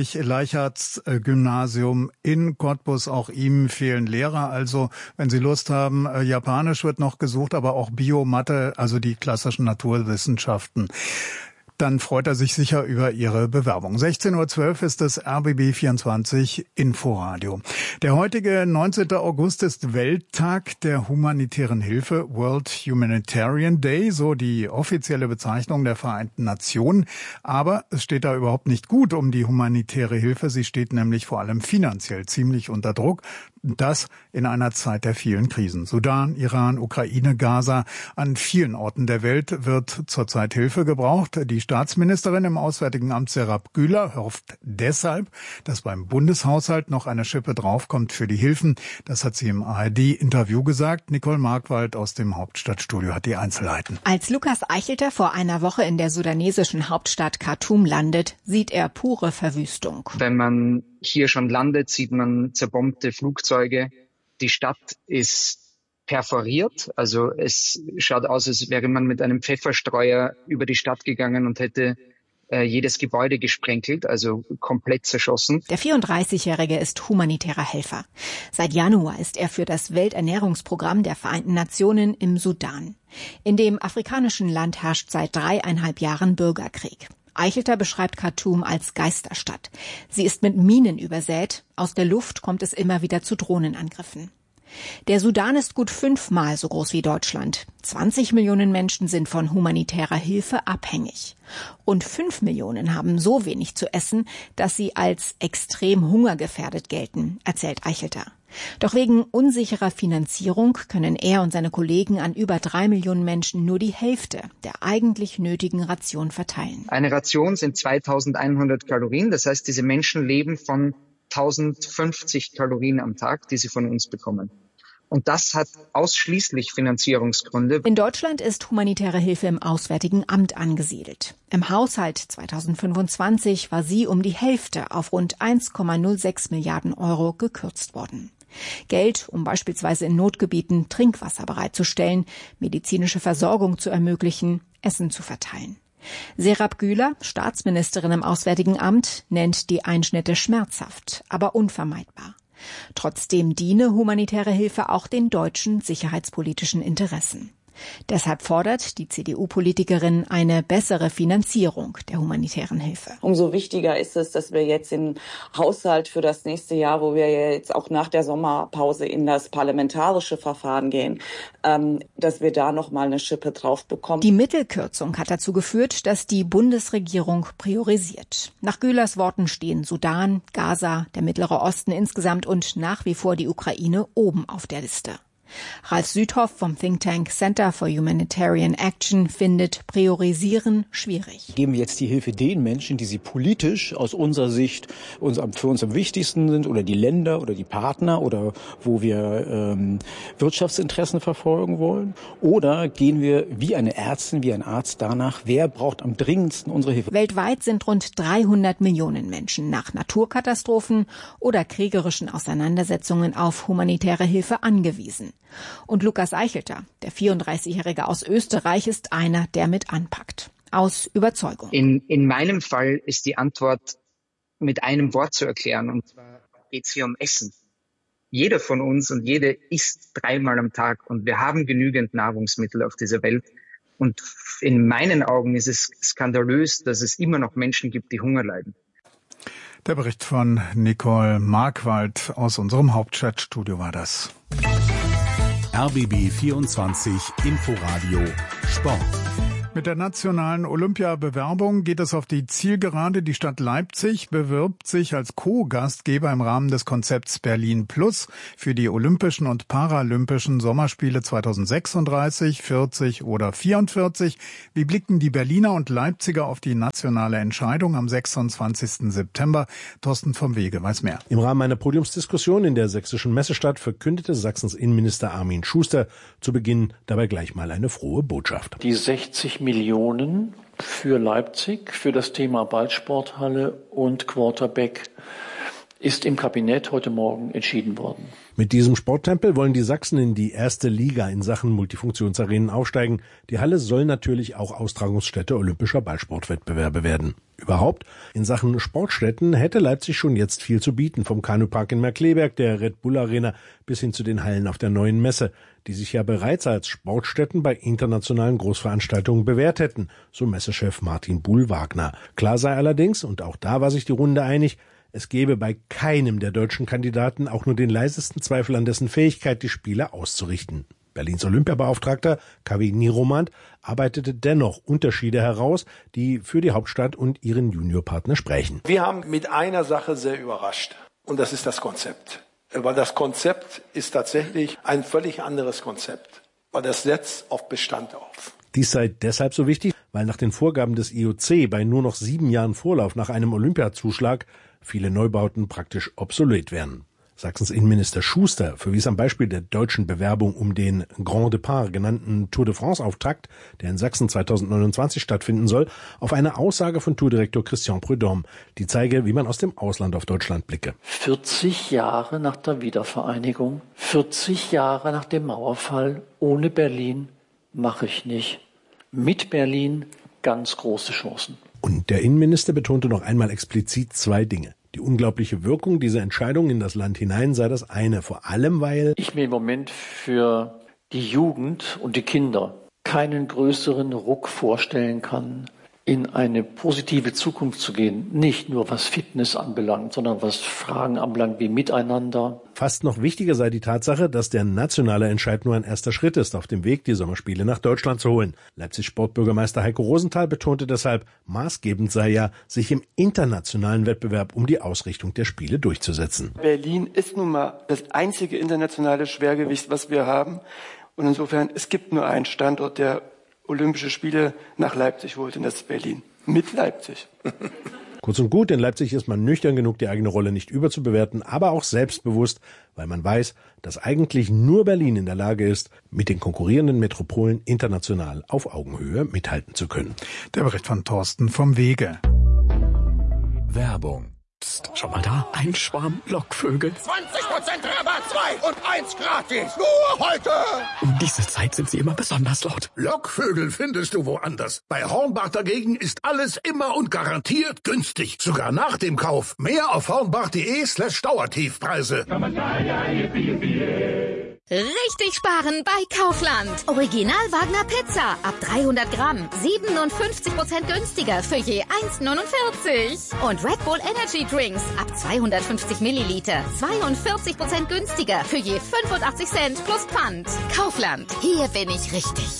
Ludwig-Leichhardt-Gymnasium in Cottbus. Auch ihm fehlen Lehrer. Also wenn Sie Lust haben, Japanisch wird noch gesucht, aber auch Bio, Mathe, also die klassischen Naturwissenschaften. Dann freut er sich sicher über Ihre Bewerbung. sechzehn Uhr zwölf ist das R B B vierundzwanzig Inforadio. Der heutige neunzehnten August ist Welttag der humanitären Hilfe, World Humanitarian Day, so die offizielle Bezeichnung der Vereinten Nationen. Aber es steht da überhaupt nicht gut um die humanitäre Hilfe. Sie steht nämlich vor allem finanziell ziemlich unter Druck. Das in einer Zeit der vielen Krisen. Sudan, Iran, Ukraine, Gaza. An vielen Orten der Welt wird zurzeit Hilfe gebraucht. Die Staatsministerin im Auswärtigen Amt Serap Güler hofft deshalb, dass beim Bundeshaushalt noch eine Schippe draufkommt für die Hilfen. Das hat sie im A R D-Interview gesagt. Nicole Markwald aus dem Hauptstadtstudio hat die Einzelheiten. Als Lukas Eichelter vor einer Woche in der sudanesischen Hauptstadt Khartoum landet, sieht er pure Verwüstung. Wenn man hier schon landet, sieht man zerbombte Flugzeuge. Die Stadt ist perforiert. Also es schaut aus, als wäre man mit einem Pfefferstreuer über die Stadt gegangen und hätte äh, jedes Gebäude gesprenkelt, also komplett zerschossen. Der vierunddreißigjährige ist humanitärer Helfer. Seit Januar ist er für das Welternährungsprogramm der Vereinten Nationen im Sudan. In dem afrikanischen Land herrscht seit dreieinhalb Jahren Bürgerkrieg. Eichelter beschreibt Khartoum als Geisterstadt. Sie ist mit Minen übersät. Aus der Luft kommt es immer wieder zu Drohnenangriffen. Der Sudan ist gut fünfmal so groß wie Deutschland. zwanzig Millionen Menschen sind von humanitärer Hilfe abhängig. Rund fünf Millionen haben so wenig zu essen, dass sie als extrem hungergefährdet gelten, erzählt Eichelter. Doch wegen unsicherer Finanzierung können er und seine Kollegen an über drei Millionen Menschen nur die Hälfte der eigentlich nötigen Ration verteilen. Eine Ration sind zweitausendeinhundert Kalorien. Das heißt, diese Menschen leben von tausendfünfzig Kalorien am Tag, die sie von uns bekommen. Und das hat ausschließlich Finanzierungsgründe. In Deutschland ist humanitäre Hilfe im Auswärtigen Amt angesiedelt. Im Haushalt zweitausendfünfundzwanzig war sie um die Hälfte auf rund eins Komma null sechs Milliarden Euro gekürzt worden. Geld, um beispielsweise in Notgebieten Trinkwasser bereitzustellen, medizinische Versorgung zu ermöglichen, Essen zu verteilen. Serap Güler, Staatsministerin im Auswärtigen Amt, nennt die Einschnitte schmerzhaft, aber unvermeidbar. Trotzdem diene humanitäre Hilfe auch den deutschen sicherheitspolitischen Interessen. Deshalb fordert die C D U-Politikerin eine bessere Finanzierung der humanitären Hilfe. Umso wichtiger ist es, dass wir jetzt den Haushalt für das nächste Jahr, wo wir jetzt auch nach der Sommerpause in das parlamentarische Verfahren gehen, ähm, dass wir da noch mal eine Schippe drauf bekommen. Die Mittelkürzung hat dazu geführt, dass die Bundesregierung priorisiert. Nach Gülers Worten stehen Sudan, Gaza, der Mittlere Osten insgesamt und nach wie vor die Ukraine oben auf der Liste. Ralf Südhoff vom Think Tank Center for Humanitarian Action findet Priorisieren schwierig. Geben wir jetzt die Hilfe den Menschen, die sie politisch aus unserer Sicht uns, für uns am wichtigsten sind, oder die Länder oder die Partner oder wo wir ähm, Wirtschaftsinteressen verfolgen wollen? Oder gehen wir wie eine Ärztin, wie ein Arzt danach, wer braucht am dringendsten unsere Hilfe? Weltweit sind rund dreihundert Millionen Menschen nach Naturkatastrophen oder kriegerischen Auseinandersetzungen auf humanitäre Hilfe angewiesen. Und Lukas Eichelter, der vierunddreißigjährige aus Österreich, ist einer, der mit anpackt. Aus Überzeugung. In, in meinem Fall ist die Antwort mit einem Wort zu erklären, und zwar geht es hier um Essen. Jeder von uns und jede isst dreimal am Tag, und wir haben genügend Nahrungsmittel auf dieser Welt. Und in meinen Augen ist es skandalös, dass es immer noch Menschen gibt, die Hunger leiden. Der Bericht von Nicole Markwald aus unserem Hauptstadtstudio war das. R B B vierundzwanzig Inforadio Sport. Mit der nationalen Olympiabewerbung geht es auf die Zielgerade. Die Stadt Leipzig bewirbt sich als Co-Gastgeber im Rahmen des Konzepts Berlin Plus für die Olympischen und Paralympischen Sommerspiele zweitausendsechsunddreißig, vierzig oder vierundvierzig. Wie blicken die Berliner und Leipziger auf die nationale Entscheidung am sechsundzwanzigsten September? Thorsten vom Wege weiß mehr. Im Rahmen einer Podiumsdiskussion in der sächsischen Messestadt verkündete Sachsens Innenminister Armin Schuster zu Beginn dabei gleich mal eine frohe Botschaft. Die sechzig Millionen für Leipzig, für das Thema Ballsporthalle und Quarterback ist im Kabinett heute Morgen entschieden worden. Mit diesem Sporttempel wollen die Sachsen in die erste Liga in Sachen Multifunktionsarenen aufsteigen. Die Halle soll natürlich auch Austragungsstätte olympischer Ballsportwettbewerbe werden. Überhaupt, in Sachen Sportstätten hätte Leipzig schon jetzt viel zu bieten, vom Kanupark in Markkleeberg, der Red Bull Arena bis hin zu den Hallen auf der Neuen Messe, die sich ja bereits als Sportstätten bei internationalen Großveranstaltungen bewährt hätten, so Messechef Martin Buhl-Wagner. Klar sei allerdings, und auch da war sich die Runde einig, es gebe bei keinem der deutschen Kandidaten auch nur den leisesten Zweifel an dessen Fähigkeit, die Spiele auszurichten. Berlins Olympiabeauftragter Kaveh Niromand arbeitete dennoch Unterschiede heraus, die für die Hauptstadt und ihren Juniorpartner sprechen. Wir haben mit einer Sache sehr überrascht, und das ist das Konzept. Weil das Konzept ist tatsächlich ein völlig anderes Konzept, weil das setzt auf Bestand auf. Dies sei deshalb so wichtig, weil nach den Vorgaben des I O C bei nur noch sieben Jahren Vorlauf nach einem Olympiazuschlag viele Neubauten praktisch obsolet wären. Sachsens Innenminister Schuster verwies am Beispiel der deutschen Bewerbung um den Grand Départ genannten Tour de France-Auftakt, der in Sachsen zweitausendneunundzwanzig stattfinden soll, auf eine Aussage von Tourdirektor Christian Prudhomme, die zeige, wie man aus dem Ausland auf Deutschland blicke. vierzig Jahre nach der Wiedervereinigung, vierzig Jahre nach dem Mauerfall, ohne Berlin mache ich nicht. Mit Berlin ganz große Chancen. Und der Innenminister betonte noch einmal explizit zwei Dinge. Die unglaubliche Wirkung dieser Entscheidung in das Land hinein sei das eine, vor allem weil ich mir im Moment für die Jugend und die Kinder keinen größeren Ruck vorstellen kann, in eine positive Zukunft zu gehen. Nicht nur was Fitness anbelangt, sondern was Fragen anbelangt wie Miteinander. Fast noch wichtiger sei die Tatsache, dass der nationale Entscheid nur ein erster Schritt ist auf dem Weg, die Sommerspiele nach Deutschland zu holen. Leipzigs Sportbürgermeister Heiko Rosenthal betonte deshalb, maßgebend sei ja, sich im internationalen Wettbewerb um die Ausrichtung der Spiele durchzusetzen. Berlin ist nun mal das einzige internationale Schwergewicht, was wir haben. Und insofern, es gibt nur einen Standort, der Olympische Spiele nach Leipzig holt, und das ist Berlin. Mit Leipzig. Kurz und gut, in Leipzig ist man nüchtern genug, die eigene Rolle nicht überzubewerten, aber auch selbstbewusst, weil man weiß, dass eigentlich nur Berlin in der Lage ist, mit den konkurrierenden Metropolen international auf Augenhöhe mithalten zu können. Der Bericht von Thorsten vom Wege. Werbung. Psst, schau mal da, ein Schwarm Lockvögel. zwanzig Prozent Rabatt, zwei und eins gratis. Nur heute. Um diese Zeit sind sie immer besonders laut. Lockvögel findest du woanders. Bei Hornbach dagegen ist alles immer und garantiert günstig. Sogar nach dem Kauf. Mehr auf hornbach.de slash Dauertiefpreise. Richtig sparen bei Kaufland. Original Wagner Pizza ab dreihundert Gramm. siebenundfünfzig Prozent günstiger für je eins neunundvierzig. Und Red Bull Energy Drinks ab zweihundertfünfzig Milliliter. zweiundvierzig Prozent günstiger für je fünfundachtzig Cent plus Pfand. Kaufland. Hier bin ich richtig.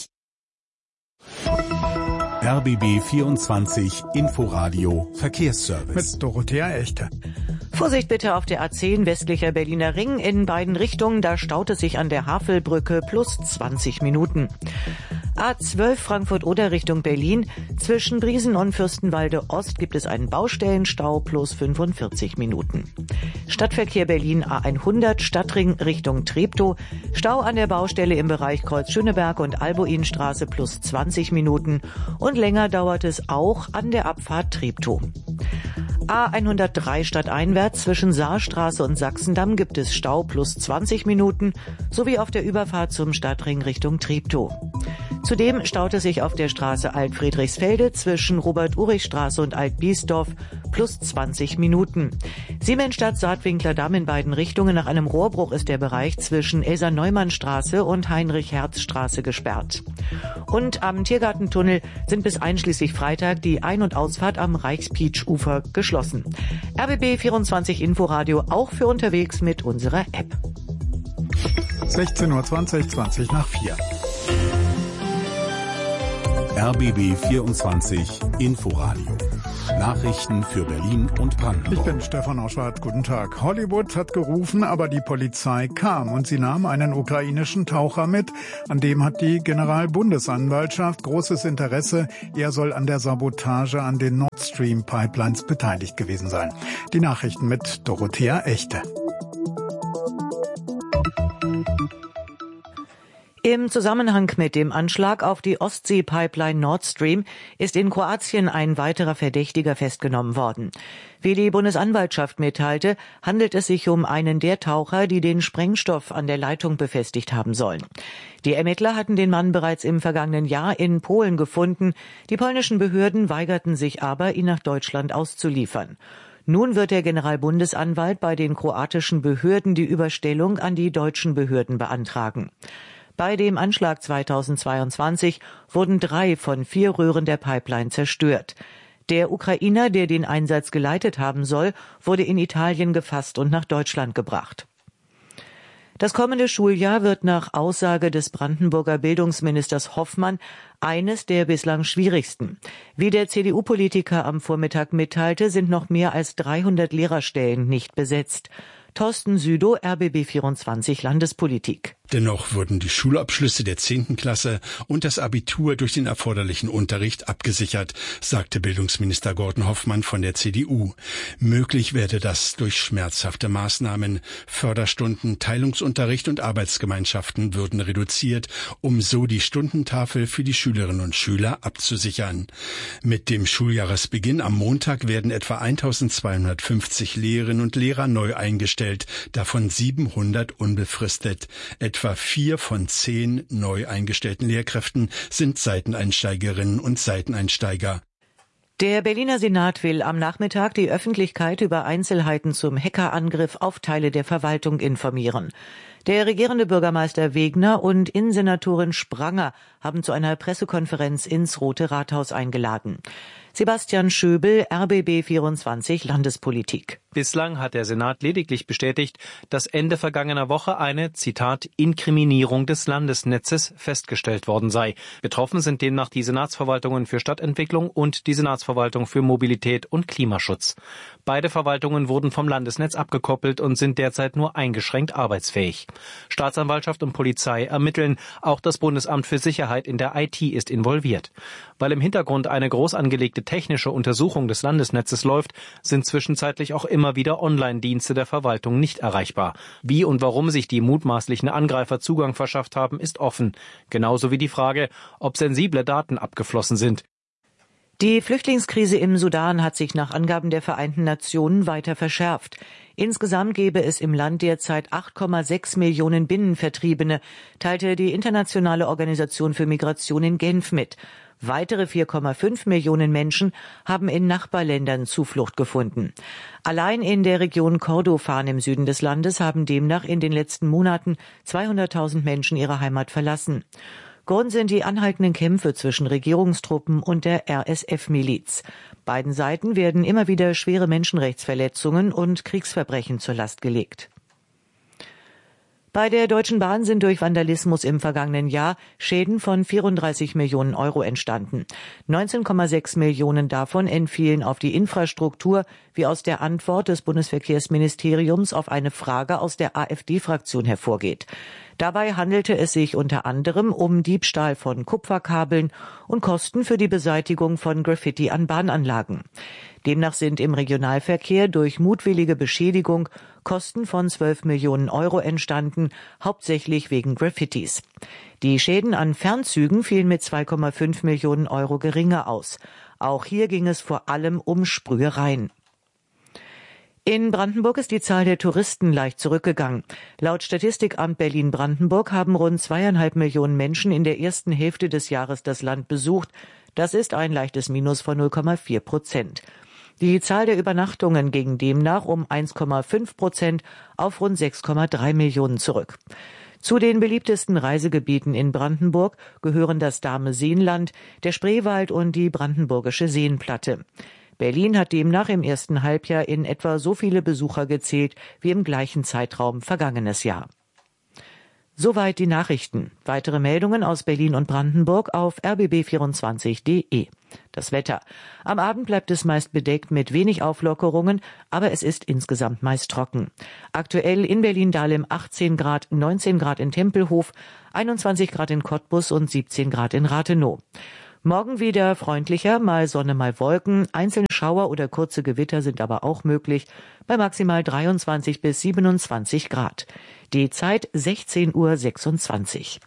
R B B vierundzwanzig Inforadio Verkehrsservice. Mit Dorothea Echte. Vorsicht bitte auf der A zehn westlicher Berliner Ring in beiden Richtungen. Da staut es sich an der Havelbrücke plus zwanzig Minuten. A zwölf Frankfurt-Oder Richtung Berlin. Zwischen Briesen und Fürstenwalde Ost gibt es einen Baustellenstau plus fünfundvierzig Minuten. Stadtverkehr Berlin A hundert Stadtring Richtung Treptow. Stau an der Baustelle im Bereich Kreuz Schöneberg und Albuinstraße plus zwanzig Minuten. Und länger dauert es auch an der Abfahrt Treptow. A hundertdrei stadteinwärts zwischen Saarstraße und Sachsendamm gibt es Stau plus zwanzig Minuten sowie auf der Überfahrt zum Stadtring Richtung Treptow. Zudem staut es sich auf der Straße Alt-Friedrichsfelde zwischen Robert-Urich-Straße und Alt-Biesdorf plus zwanzig Minuten. Siemensstadt-Saatwinkler-Damm in beiden Richtungen. Nach einem Rohrbruch ist der Bereich zwischen Elsa-Neumann-Straße und Heinrich-Herz-Straße gesperrt. Und am Tiergartentunnel sind bis einschließlich Freitag die Ein- und Ausfahrt am Reichspietsch-Ufer geschlossen. R B B vierundzwanzig Inforadio auch für unterwegs mit unserer App. sechzehn Uhr zwanzig, zwanzig nach vier. R B B vierundzwanzig Inforadio. Nachrichten für Berlin und Brandenburg. Ich bin Stefan Oschwart. Guten Tag. Hollywood hat gerufen, aber die Polizei kam und sie nahm einen ukrainischen Taucher mit. An dem hat die Generalbundesanwaltschaft großes Interesse. Er soll an der Sabotage an den Nord Stream Pipelines beteiligt gewesen sein. Die Nachrichten mit Dorothea Echte. Im Zusammenhang mit dem Anschlag auf die Ostsee-Pipeline Nord Stream ist in Kroatien ein weiterer Verdächtiger festgenommen worden. Wie die Bundesanwaltschaft mitteilte, handelt es sich um einen der Taucher, die den Sprengstoff an der Leitung befestigt haben sollen. Die Ermittler hatten den Mann bereits im vergangenen Jahr in Polen gefunden. Die polnischen Behörden weigerten sich aber, ihn nach Deutschland auszuliefern. Nun wird der Generalbundesanwalt bei den kroatischen Behörden die Überstellung an die deutschen Behörden beantragen. Bei dem Anschlag zweitausendzweiundzwanzig wurden drei von vier Röhren der Pipeline zerstört. Der Ukrainer, der den Einsatz geleitet haben soll, wurde in Italien gefasst und nach Deutschland gebracht. Das kommende Schuljahr wird nach Aussage des Brandenburger Bildungsministers Hoffmann eines der bislang schwierigsten. Wie der C D U-Politiker am Vormittag mitteilte, sind noch mehr als dreihundert Lehrerstellen nicht besetzt. Thorsten Südow, R B B vierundzwanzig Landespolitik. Dennoch wurden die Schulabschlüsse der zehnten Klasse und das Abitur durch den erforderlichen Unterricht abgesichert, sagte Bildungsminister Gordon Hoffmann von der C D U. Möglich werde das durch schmerzhafte Maßnahmen. Förderstunden, Teilungsunterricht und Arbeitsgemeinschaften würden reduziert, um so die Stundentafel für die Schülerinnen und Schüler abzusichern. Mit dem Schuljahresbeginn am Montag werden etwa eintausendzweihundertfünfzig Lehrerinnen und Lehrer neu eingestellt, davon siebenhundert unbefristet. Etwa vier von zehn neu eingestellten Lehrkräften sind Seiteneinsteigerinnen und Seiteneinsteiger. Der Berliner Senat will am Nachmittag die Öffentlichkeit über Einzelheiten zum Hackerangriff auf Teile der Verwaltung informieren. Der regierende Bürgermeister Wegner und Innensenatorin Spranger haben zu einer Pressekonferenz ins Rote Rathaus eingeladen. Sebastian Schöbel, R B B vierundzwanzig Landespolitik. Bislang hat der Senat lediglich bestätigt, dass Ende vergangener Woche eine, Zitat, Inkriminierung des Landesnetzes festgestellt worden sei. Betroffen sind demnach die Senatsverwaltungen für Stadtentwicklung und die Senatsverwaltung für Mobilität und Klimaschutz. Beide Verwaltungen wurden vom Landesnetz abgekoppelt und sind derzeit nur eingeschränkt arbeitsfähig. Staatsanwaltschaft und Polizei ermitteln. Auch das Bundesamt für Sicherheit in der I T ist involviert. Weil im Hintergrund eine groß angelegte technische Untersuchung des Landesnetzes läuft, sind zwischenzeitlich auch immer wieder Online-Dienste der Verwaltung nicht erreichbar. Wie und warum sich die mutmaßlichen Angreifer Zugang verschafft haben, ist offen. Genauso wie die Frage, ob sensible Daten abgeflossen sind. Die Flüchtlingskrise im Sudan hat sich nach Angaben der Vereinten Nationen weiter verschärft. Insgesamt gebe es im Land derzeit acht Komma sechs Millionen Binnenvertriebene, teilte die Internationale Organisation für Migration in Genf mit. Weitere vier Komma fünf Millionen Menschen haben in Nachbarländern Zuflucht gefunden. Allein in der Region Kordofan im Süden des Landes haben demnach in den letzten Monaten zweihunderttausend Menschen ihre Heimat verlassen. Grund sind die anhaltenden Kämpfe zwischen Regierungstruppen und der R S F-Miliz. Beiden Seiten werden immer wieder schwere Menschenrechtsverletzungen und Kriegsverbrechen zur Last gelegt. Bei der Deutschen Bahn sind durch Vandalismus im vergangenen Jahr Schäden von vierunddreißig Millionen Euro entstanden. neunzehn Komma sechs Millionen davon entfielen auf die Infrastruktur, wie aus der Antwort des Bundesverkehrsministeriums auf eine Frage aus der AfD-Fraktion hervorgeht. Dabei handelte es sich unter anderem um Diebstahl von Kupferkabeln und Kosten für die Beseitigung von Graffiti an Bahnanlagen. Demnach sind im Regionalverkehr durch mutwillige Beschädigung Kosten von zwölf Millionen Euro entstanden, hauptsächlich wegen Graffitis. Die Schäden an Fernzügen fielen mit zwei Komma fünf Millionen Euro geringer aus. Auch hier ging es vor allem um Sprühereien. In Brandenburg ist die Zahl der Touristen leicht zurückgegangen. Laut Statistikamt Berlin-Brandenburg haben rund zweieinhalb Millionen Menschen in der ersten Hälfte des Jahres das Land besucht. Das ist ein leichtes Minus von null Komma vier Prozent. Die Zahl der Übernachtungen ging demnach um eins Komma fünf Prozent auf rund sechs Komma drei Millionen zurück. Zu den beliebtesten Reisegebieten in Brandenburg gehören das Dahme-Seenland, der Spreewald und die Brandenburgische Seenplatte. Berlin hat demnach im ersten Halbjahr in etwa so viele Besucher gezählt wie im gleichen Zeitraum vergangenes Jahr. Soweit die Nachrichten. Weitere Meldungen aus Berlin und Brandenburg auf r b b vierundzwanzig punkt d e. Das Wetter. Am Abend bleibt es meist bedeckt mit wenig Auflockerungen, aber es ist insgesamt meist trocken. Aktuell in Berlin-Dahlem achtzehn Grad, neunzehn Grad in Tempelhof, einundzwanzig Grad in Cottbus und siebzehn Grad in Rathenow. Morgen wieder freundlicher, mal Sonne, mal Wolken. Einzelne Schauer oder kurze Gewitter sind aber auch möglich, bei maximal dreiundzwanzig bis siebenundzwanzig Grad. Die Zeit sechzehn Uhr sechsundzwanzig.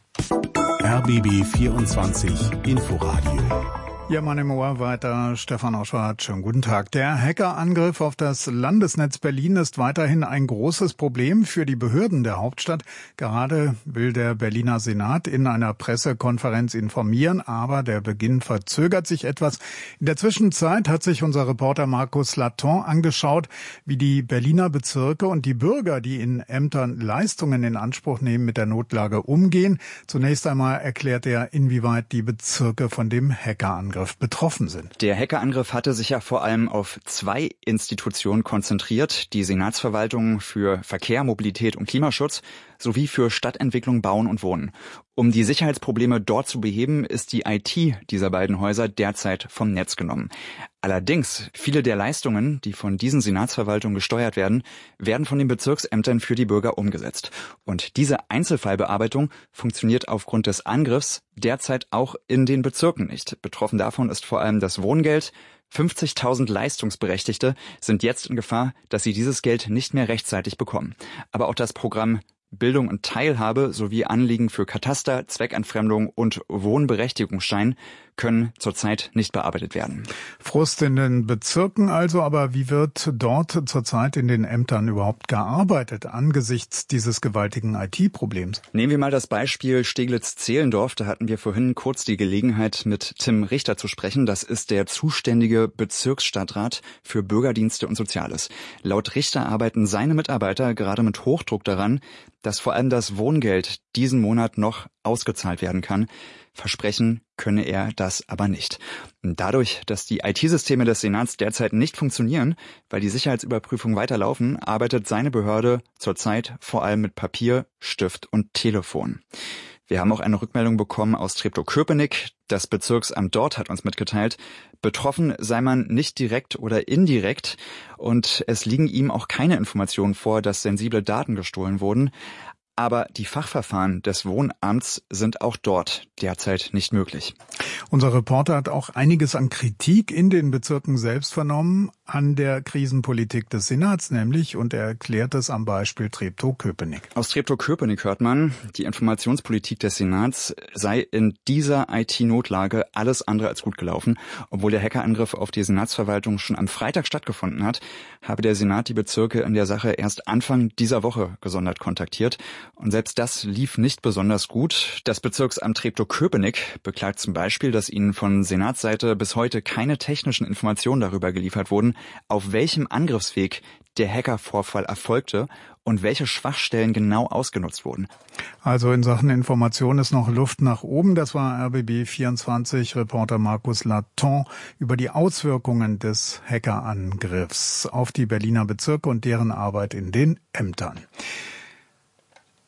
R B B vierundzwanzig Inforadio. Ja, Mann im Ohr weiter. Stefan Oschwart, schönen guten Tag. Der Hackerangriff auf das Landesnetz Berlin ist weiterhin ein großes Problem für die Behörden der Hauptstadt. Gerade will der Berliner Senat in einer Pressekonferenz informieren, aber der Beginn verzögert sich etwas. In der Zwischenzeit hat sich unser Reporter Markus Laton angeschaut, wie die Berliner Bezirke und die Bürger, die in Ämtern Leistungen in Anspruch nehmen, mit der Notlage umgehen. Zunächst einmal erklärt er, inwieweit die Bezirke von dem Hackerangriff betroffen sind. Der Hackerangriff hatte sich ja vor allem auf zwei Institutionen konzentriert, die Senatsverwaltung für Verkehr, Mobilität und Klimaschutz sowie für Stadtentwicklung, Bauen und Wohnen. Um die Sicherheitsprobleme dort zu beheben, ist die I T dieser beiden Häuser derzeit vom Netz genommen. Allerdings, viele der Leistungen, die von diesen Senatsverwaltungen gesteuert werden, werden von den Bezirksämtern für die Bürger umgesetzt. Und diese Einzelfallbearbeitung funktioniert aufgrund des Angriffs derzeit auch in den Bezirken nicht. Betroffen davon ist vor allem das Wohngeld. fünfzigtausend Leistungsberechtigte sind jetzt in Gefahr, dass sie dieses Geld nicht mehr rechtzeitig bekommen. Aber auch das Programm Bildung und Teilhabe sowie Anliegen für Kataster, Zweckentfremdung und Wohnberechtigungsschein können zurzeit nicht bearbeitet werden. Frust in den Bezirken also, aber wie wird dort zurzeit in den Ämtern überhaupt gearbeitet angesichts dieses gewaltigen I T-Problems? Nehmen wir mal das Beispiel Steglitz-Zehlendorf. Da hatten wir vorhin kurz die Gelegenheit, mit Tim Richter zu sprechen. Das ist der zuständige Bezirksstadtrat für Bürgerdienste und Soziales. Laut Richter arbeiten seine Mitarbeiter gerade mit Hochdruck daran, dass vor allem das Wohngeld diesen Monat noch ausgezahlt werden kann. Versprechen könne er das aber nicht. Dadurch, dass die I T-Systeme des Senats derzeit nicht funktionieren, weil die Sicherheitsüberprüfungen weiterlaufen, arbeitet seine Behörde zurzeit vor allem mit Papier, Stift und Telefon. Wir haben auch eine Rückmeldung bekommen aus Treptow-Köpenick. Das Bezirksamt dort hat uns mitgeteilt, betroffen sei man nicht direkt oder indirekt und es liegen ihm auch keine Informationen vor, dass sensible Daten gestohlen wurden. Aber die Fachverfahren des Wohnamts sind auch dort derzeit nicht möglich. Unser Reporter hat auch einiges an Kritik in den Bezirken selbst vernommen, an der Krisenpolitik des Senats nämlich, und er erklärt es am Beispiel Treptow-Köpenick. Aus Treptow-Köpenick hört man, die Informationspolitik des Senats sei in dieser I T-Notlage alles andere als gut gelaufen. Obwohl der Hackerangriff auf die Senatsverwaltung schon am Freitag stattgefunden hat, habe der Senat die Bezirke in der Sache erst Anfang dieser Woche gesondert kontaktiert. Und selbst das lief nicht besonders gut. Das Bezirksamt Treptow-Köpenick beklagt zum Beispiel, dass ihnen von Senatsseite bis heute keine technischen Informationen darüber geliefert wurden, auf welchem Angriffsweg der Hackervorfall erfolgte und welche Schwachstellen genau ausgenutzt wurden. Also in Sachen Information ist noch Luft nach oben. Das war R B B vierundzwanzig Reporter Markus Laton über die Auswirkungen des Hackerangriffs auf die Berliner Bezirke und deren Arbeit in den Ämtern.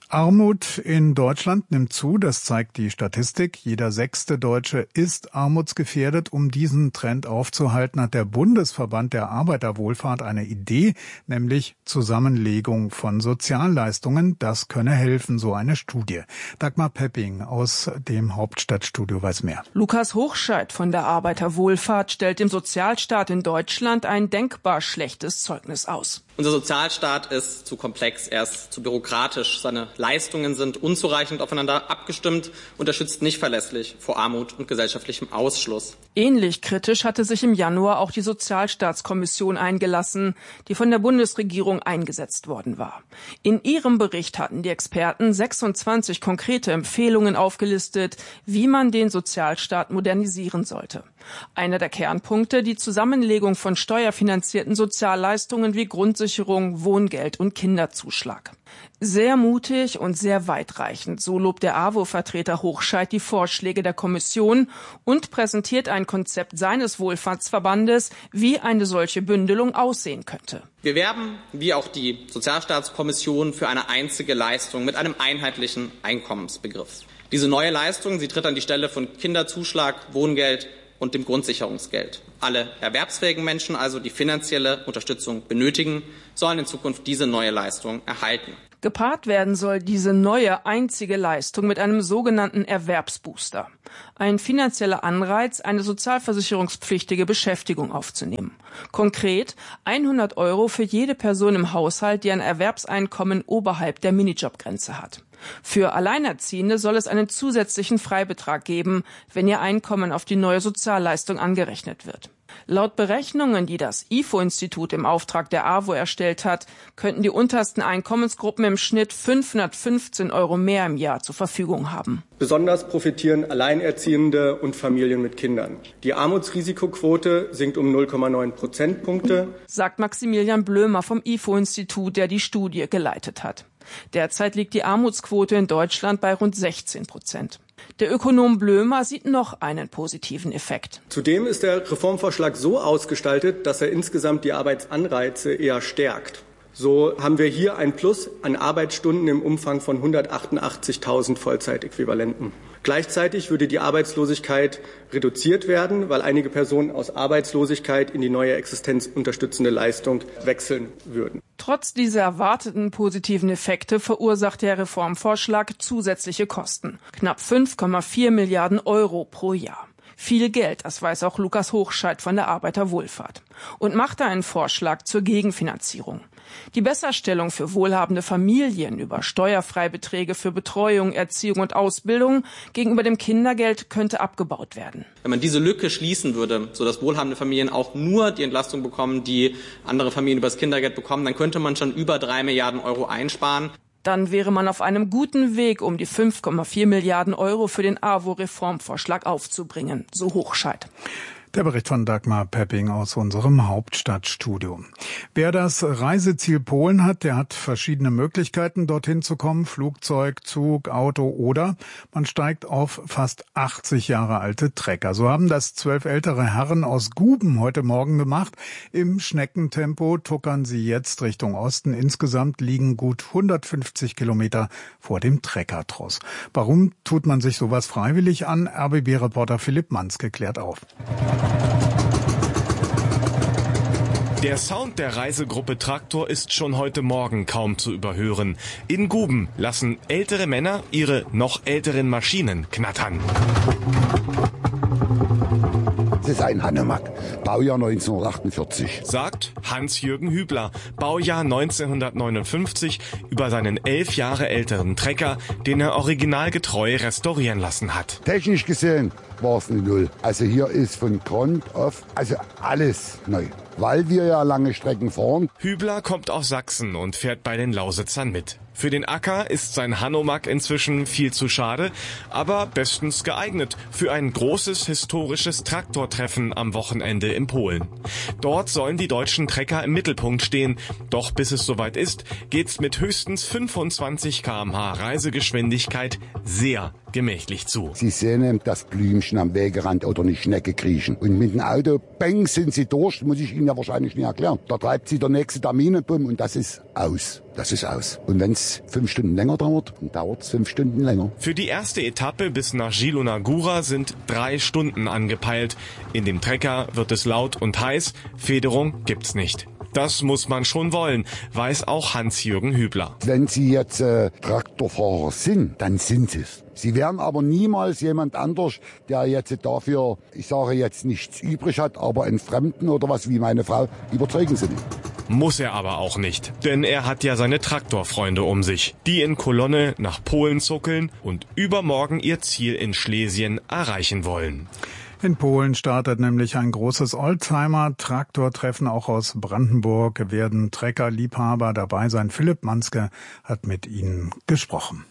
Armut in Deutschland nimmt zu, das zeigt die Statistik. Jeder sechste Deutsche ist armutsgefährdet. Um diesen Trend aufzuhalten, hat der Bundesverband der Arbeiterwohlfahrt eine Idee, nämlich Zusammenlegung von Sozialleistungen. Das könne helfen, so eine Studie. Dagmar Pepping aus dem Hauptstadtstudio weiß mehr. Lukas Hochscheid von der Arbeiterwohlfahrt stellt dem Sozialstaat in Deutschland ein denkbar schlechtes Zeugnis aus. Unser Sozialstaat ist zu komplex, er ist zu bürokratisch, seine Leistungen sind unzureichend aufeinander abgestimmt und er schützt nicht verlässlich vor Armut und gesellschaftlichem Ausschluss. Ähnlich kritisch hatte sich im Januar auch die Sozialstaatskommission eingelassen, die von der Bundesregierung eingesetzt worden war. In ihrem Bericht hatten die Experten sechsundzwanzig konkrete Empfehlungen aufgelistet, wie man den Sozialstaat modernisieren sollte. Einer der Kernpunkte, die Zusammenlegung von steuerfinanzierten Sozialleistungen wie Grundsicherung, Wohngeld und Kinderzuschlag. Sehr mutig und sehr weitreichend, so lobt der A W O-Vertreter Hochscheid die Vorschläge der Kommission und präsentiert ein Konzept seines Wohlfahrtsverbandes, wie eine solche Bündelung aussehen könnte. Wir werben, wie auch die Sozialstaatskommission, für eine einzige Leistung mit einem einheitlichen Einkommensbegriff. Diese neue Leistung, sie tritt an die Stelle von Kinderzuschlag, Wohngeld und dem Grundsicherungsgeld. Alle erwerbsfähigen Menschen, also die finanzielle Unterstützung benötigen, sollen in Zukunft diese neue Leistung erhalten. Gepaart werden soll diese neue einzige Leistung mit einem sogenannten Erwerbsbooster. Ein finanzieller Anreiz, eine sozialversicherungspflichtige Beschäftigung aufzunehmen. Konkret hundert Euro für jede Person im Haushalt, die ein Erwerbseinkommen oberhalb der Minijobgrenze hat. Für Alleinerziehende soll es einen zusätzlichen Freibetrag geben, wenn ihr Einkommen auf die neue Sozialleistung angerechnet wird. Laut Berechnungen, die das I F O-Institut im Auftrag der A W O erstellt hat, könnten die untersten Einkommensgruppen im Schnitt fünfhundertfünfzehn Euro mehr im Jahr zur Verfügung haben. Besonders profitieren Alleinerziehende und Familien mit Kindern. Die Armutsrisikoquote sinkt um null Komma neun Prozentpunkte, sagt Maximilian Blömer vom I F O-Institut, der die Studie geleitet hat. Derzeit liegt die Armutsquote in Deutschland bei rund sechzehn Prozent. Der Ökonom Blömer sieht noch einen positiven Effekt. Zudem ist der Reformvorschlag so ausgestaltet, dass er insgesamt die Arbeitsanreize eher stärkt. So haben wir hier ein Plus an Arbeitsstunden im Umfang von hundertachtundachtzigtausend Vollzeitäquivalenten. Gleichzeitig würde die Arbeitslosigkeit reduziert werden, weil einige Personen aus Arbeitslosigkeit in die neue existenzunterstützende Leistung wechseln würden. Trotz dieser erwarteten positiven Effekte verursacht der Reformvorschlag zusätzliche Kosten. Knapp fünf Komma vier Milliarden Euro pro Jahr. Viel Geld, das weiß auch Lukas Hochscheid von der Arbeiterwohlfahrt. Und macht da einen Vorschlag zur Gegenfinanzierung. Die Besserstellung für wohlhabende Familien über Steuerfreibeträge für Betreuung, Erziehung und Ausbildung gegenüber dem Kindergeld könnte abgebaut werden. Wenn man diese Lücke schließen würde, sodass wohlhabende Familien auch nur die Entlastung bekommen, die andere Familien über das Kindergeld bekommen, dann könnte man schon über drei Milliarden Euro einsparen. Dann wäre man auf einem guten Weg, um die fünf Komma vier Milliarden Euro für den A W O-Reformvorschlag aufzubringen, so Hochscheid. Der Bericht von Dagmar Pepping aus unserem Hauptstadtstudio. Wer das Reiseziel Polen hat, der hat verschiedene Möglichkeiten, dorthin zu kommen. Flugzeug, Zug, Auto oder man steigt auf fast achtzig Jahre alte Trecker. So haben das zwölf ältere Herren aus Guben heute Morgen gemacht. Im Schneckentempo tuckern sie jetzt Richtung Osten. Insgesamt liegen gut hundertfünfzig Kilometer vor dem Treckertross. Warum tut man sich sowas freiwillig an? R B B-Reporter Philipp Manske klärt auf. Der Sound der Reisegruppe Traktor ist schon heute Morgen kaum zu überhören. In Guben lassen ältere Männer ihre noch älteren Maschinen knattern. Das ist ein Hanomag, Baujahr neunzehnhundertachtundvierzig. Sagt Hans-Jürgen Hübler, Baujahr neunzehnhundertneunundfünfzig, über seinen elf Jahre älteren Trecker, den er originalgetreu restaurieren lassen hat. Technisch gesehen war es eine Null. Also hier ist von Grund auf, also alles neu. Weil wir ja lange Strecken fahren. Hübler kommt aus Sachsen und fährt bei den Lausitzern mit. Für den Acker ist sein Hanomag inzwischen viel zu schade, aber bestens geeignet für ein großes historisches Traktortreffen am Wochenende in Polen. Dort sollen die deutschen Trecker im Mittelpunkt stehen. Doch bis es soweit ist, geht's mit höchstens fünfundzwanzig Kilometer pro Stunde Reisegeschwindigkeit sehr gemächlich zu. Sie sehen das Blümchen am Wegerand oder eine Schnecke kriechen. Und mit dem Auto, bang, sind sie durch, muss ich Ihnen ja wahrscheinlich nicht erklären. Da treibt sie der nächste Terminenbumm und das ist aus. Das ist aus. Und wenn es fünf Stunden länger dauert, dann dauert es fünf Stunden länger. Für die erste Etappe bis nach Gilonagura sind drei Stunden angepeilt. In dem Trecker wird es laut und heiß. Federung gibt's nicht. Das muss man schon wollen, weiß auch Hans-Jürgen Hübler. Wenn Sie jetzt äh, Traktorfahrer sind, dann sind Sie es. Sie werden aber niemals jemand anders, der jetzt dafür, ich sage jetzt nichts übrig hat, aber einen Fremden oder was wie meine Frau, überzeugen Sie nicht. Muss er aber auch nicht, denn er hat ja seine Traktorfreunde um sich, die in Kolonne nach Polen zuckeln und übermorgen ihr Ziel in Schlesien erreichen wollen. In Polen startet nämlich ein großes Oldtimer-Traktortreffen. Auch aus Brandenburg werden Treckerliebhaber dabei sein. Philipp Manske hat mit ihnen gesprochen.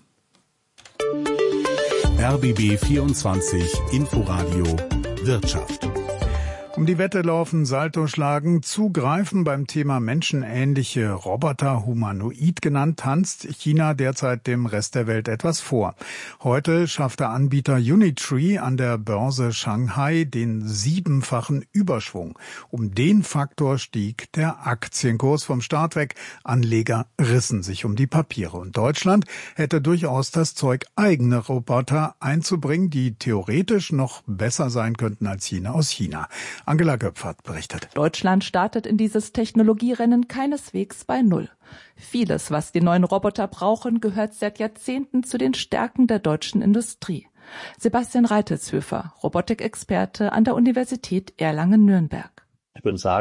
R B B vierundzwanzig Inforadio Wirtschaft. Um die Wette laufen, Salto schlagen, zugreifen beim Thema menschenähnliche Roboter, humanoid genannt, tanzt China derzeit dem Rest der Welt etwas vor. Heute schafft der Anbieter Unitree an der Börse Shanghai den siebenfachen Überschwung. Um den Faktor stieg der Aktienkurs vom Start weg. Anleger rissen sich um die Papiere. Und Deutschland hätte durchaus das Zeug, eigene Roboter einzubringen, die theoretisch noch besser sein könnten als jene aus China. Angela Göpfert berichtet. Deutschland startet in dieses Technologierennen keineswegs bei Null. Vieles, was die neuen Roboter brauchen, gehört seit Jahrzehnten zu den Stärken der deutschen Industrie. Sebastian Reitelshöfer, Robotikexperte an der Universität Erlangen-Nürnberg. Ich würde sagen,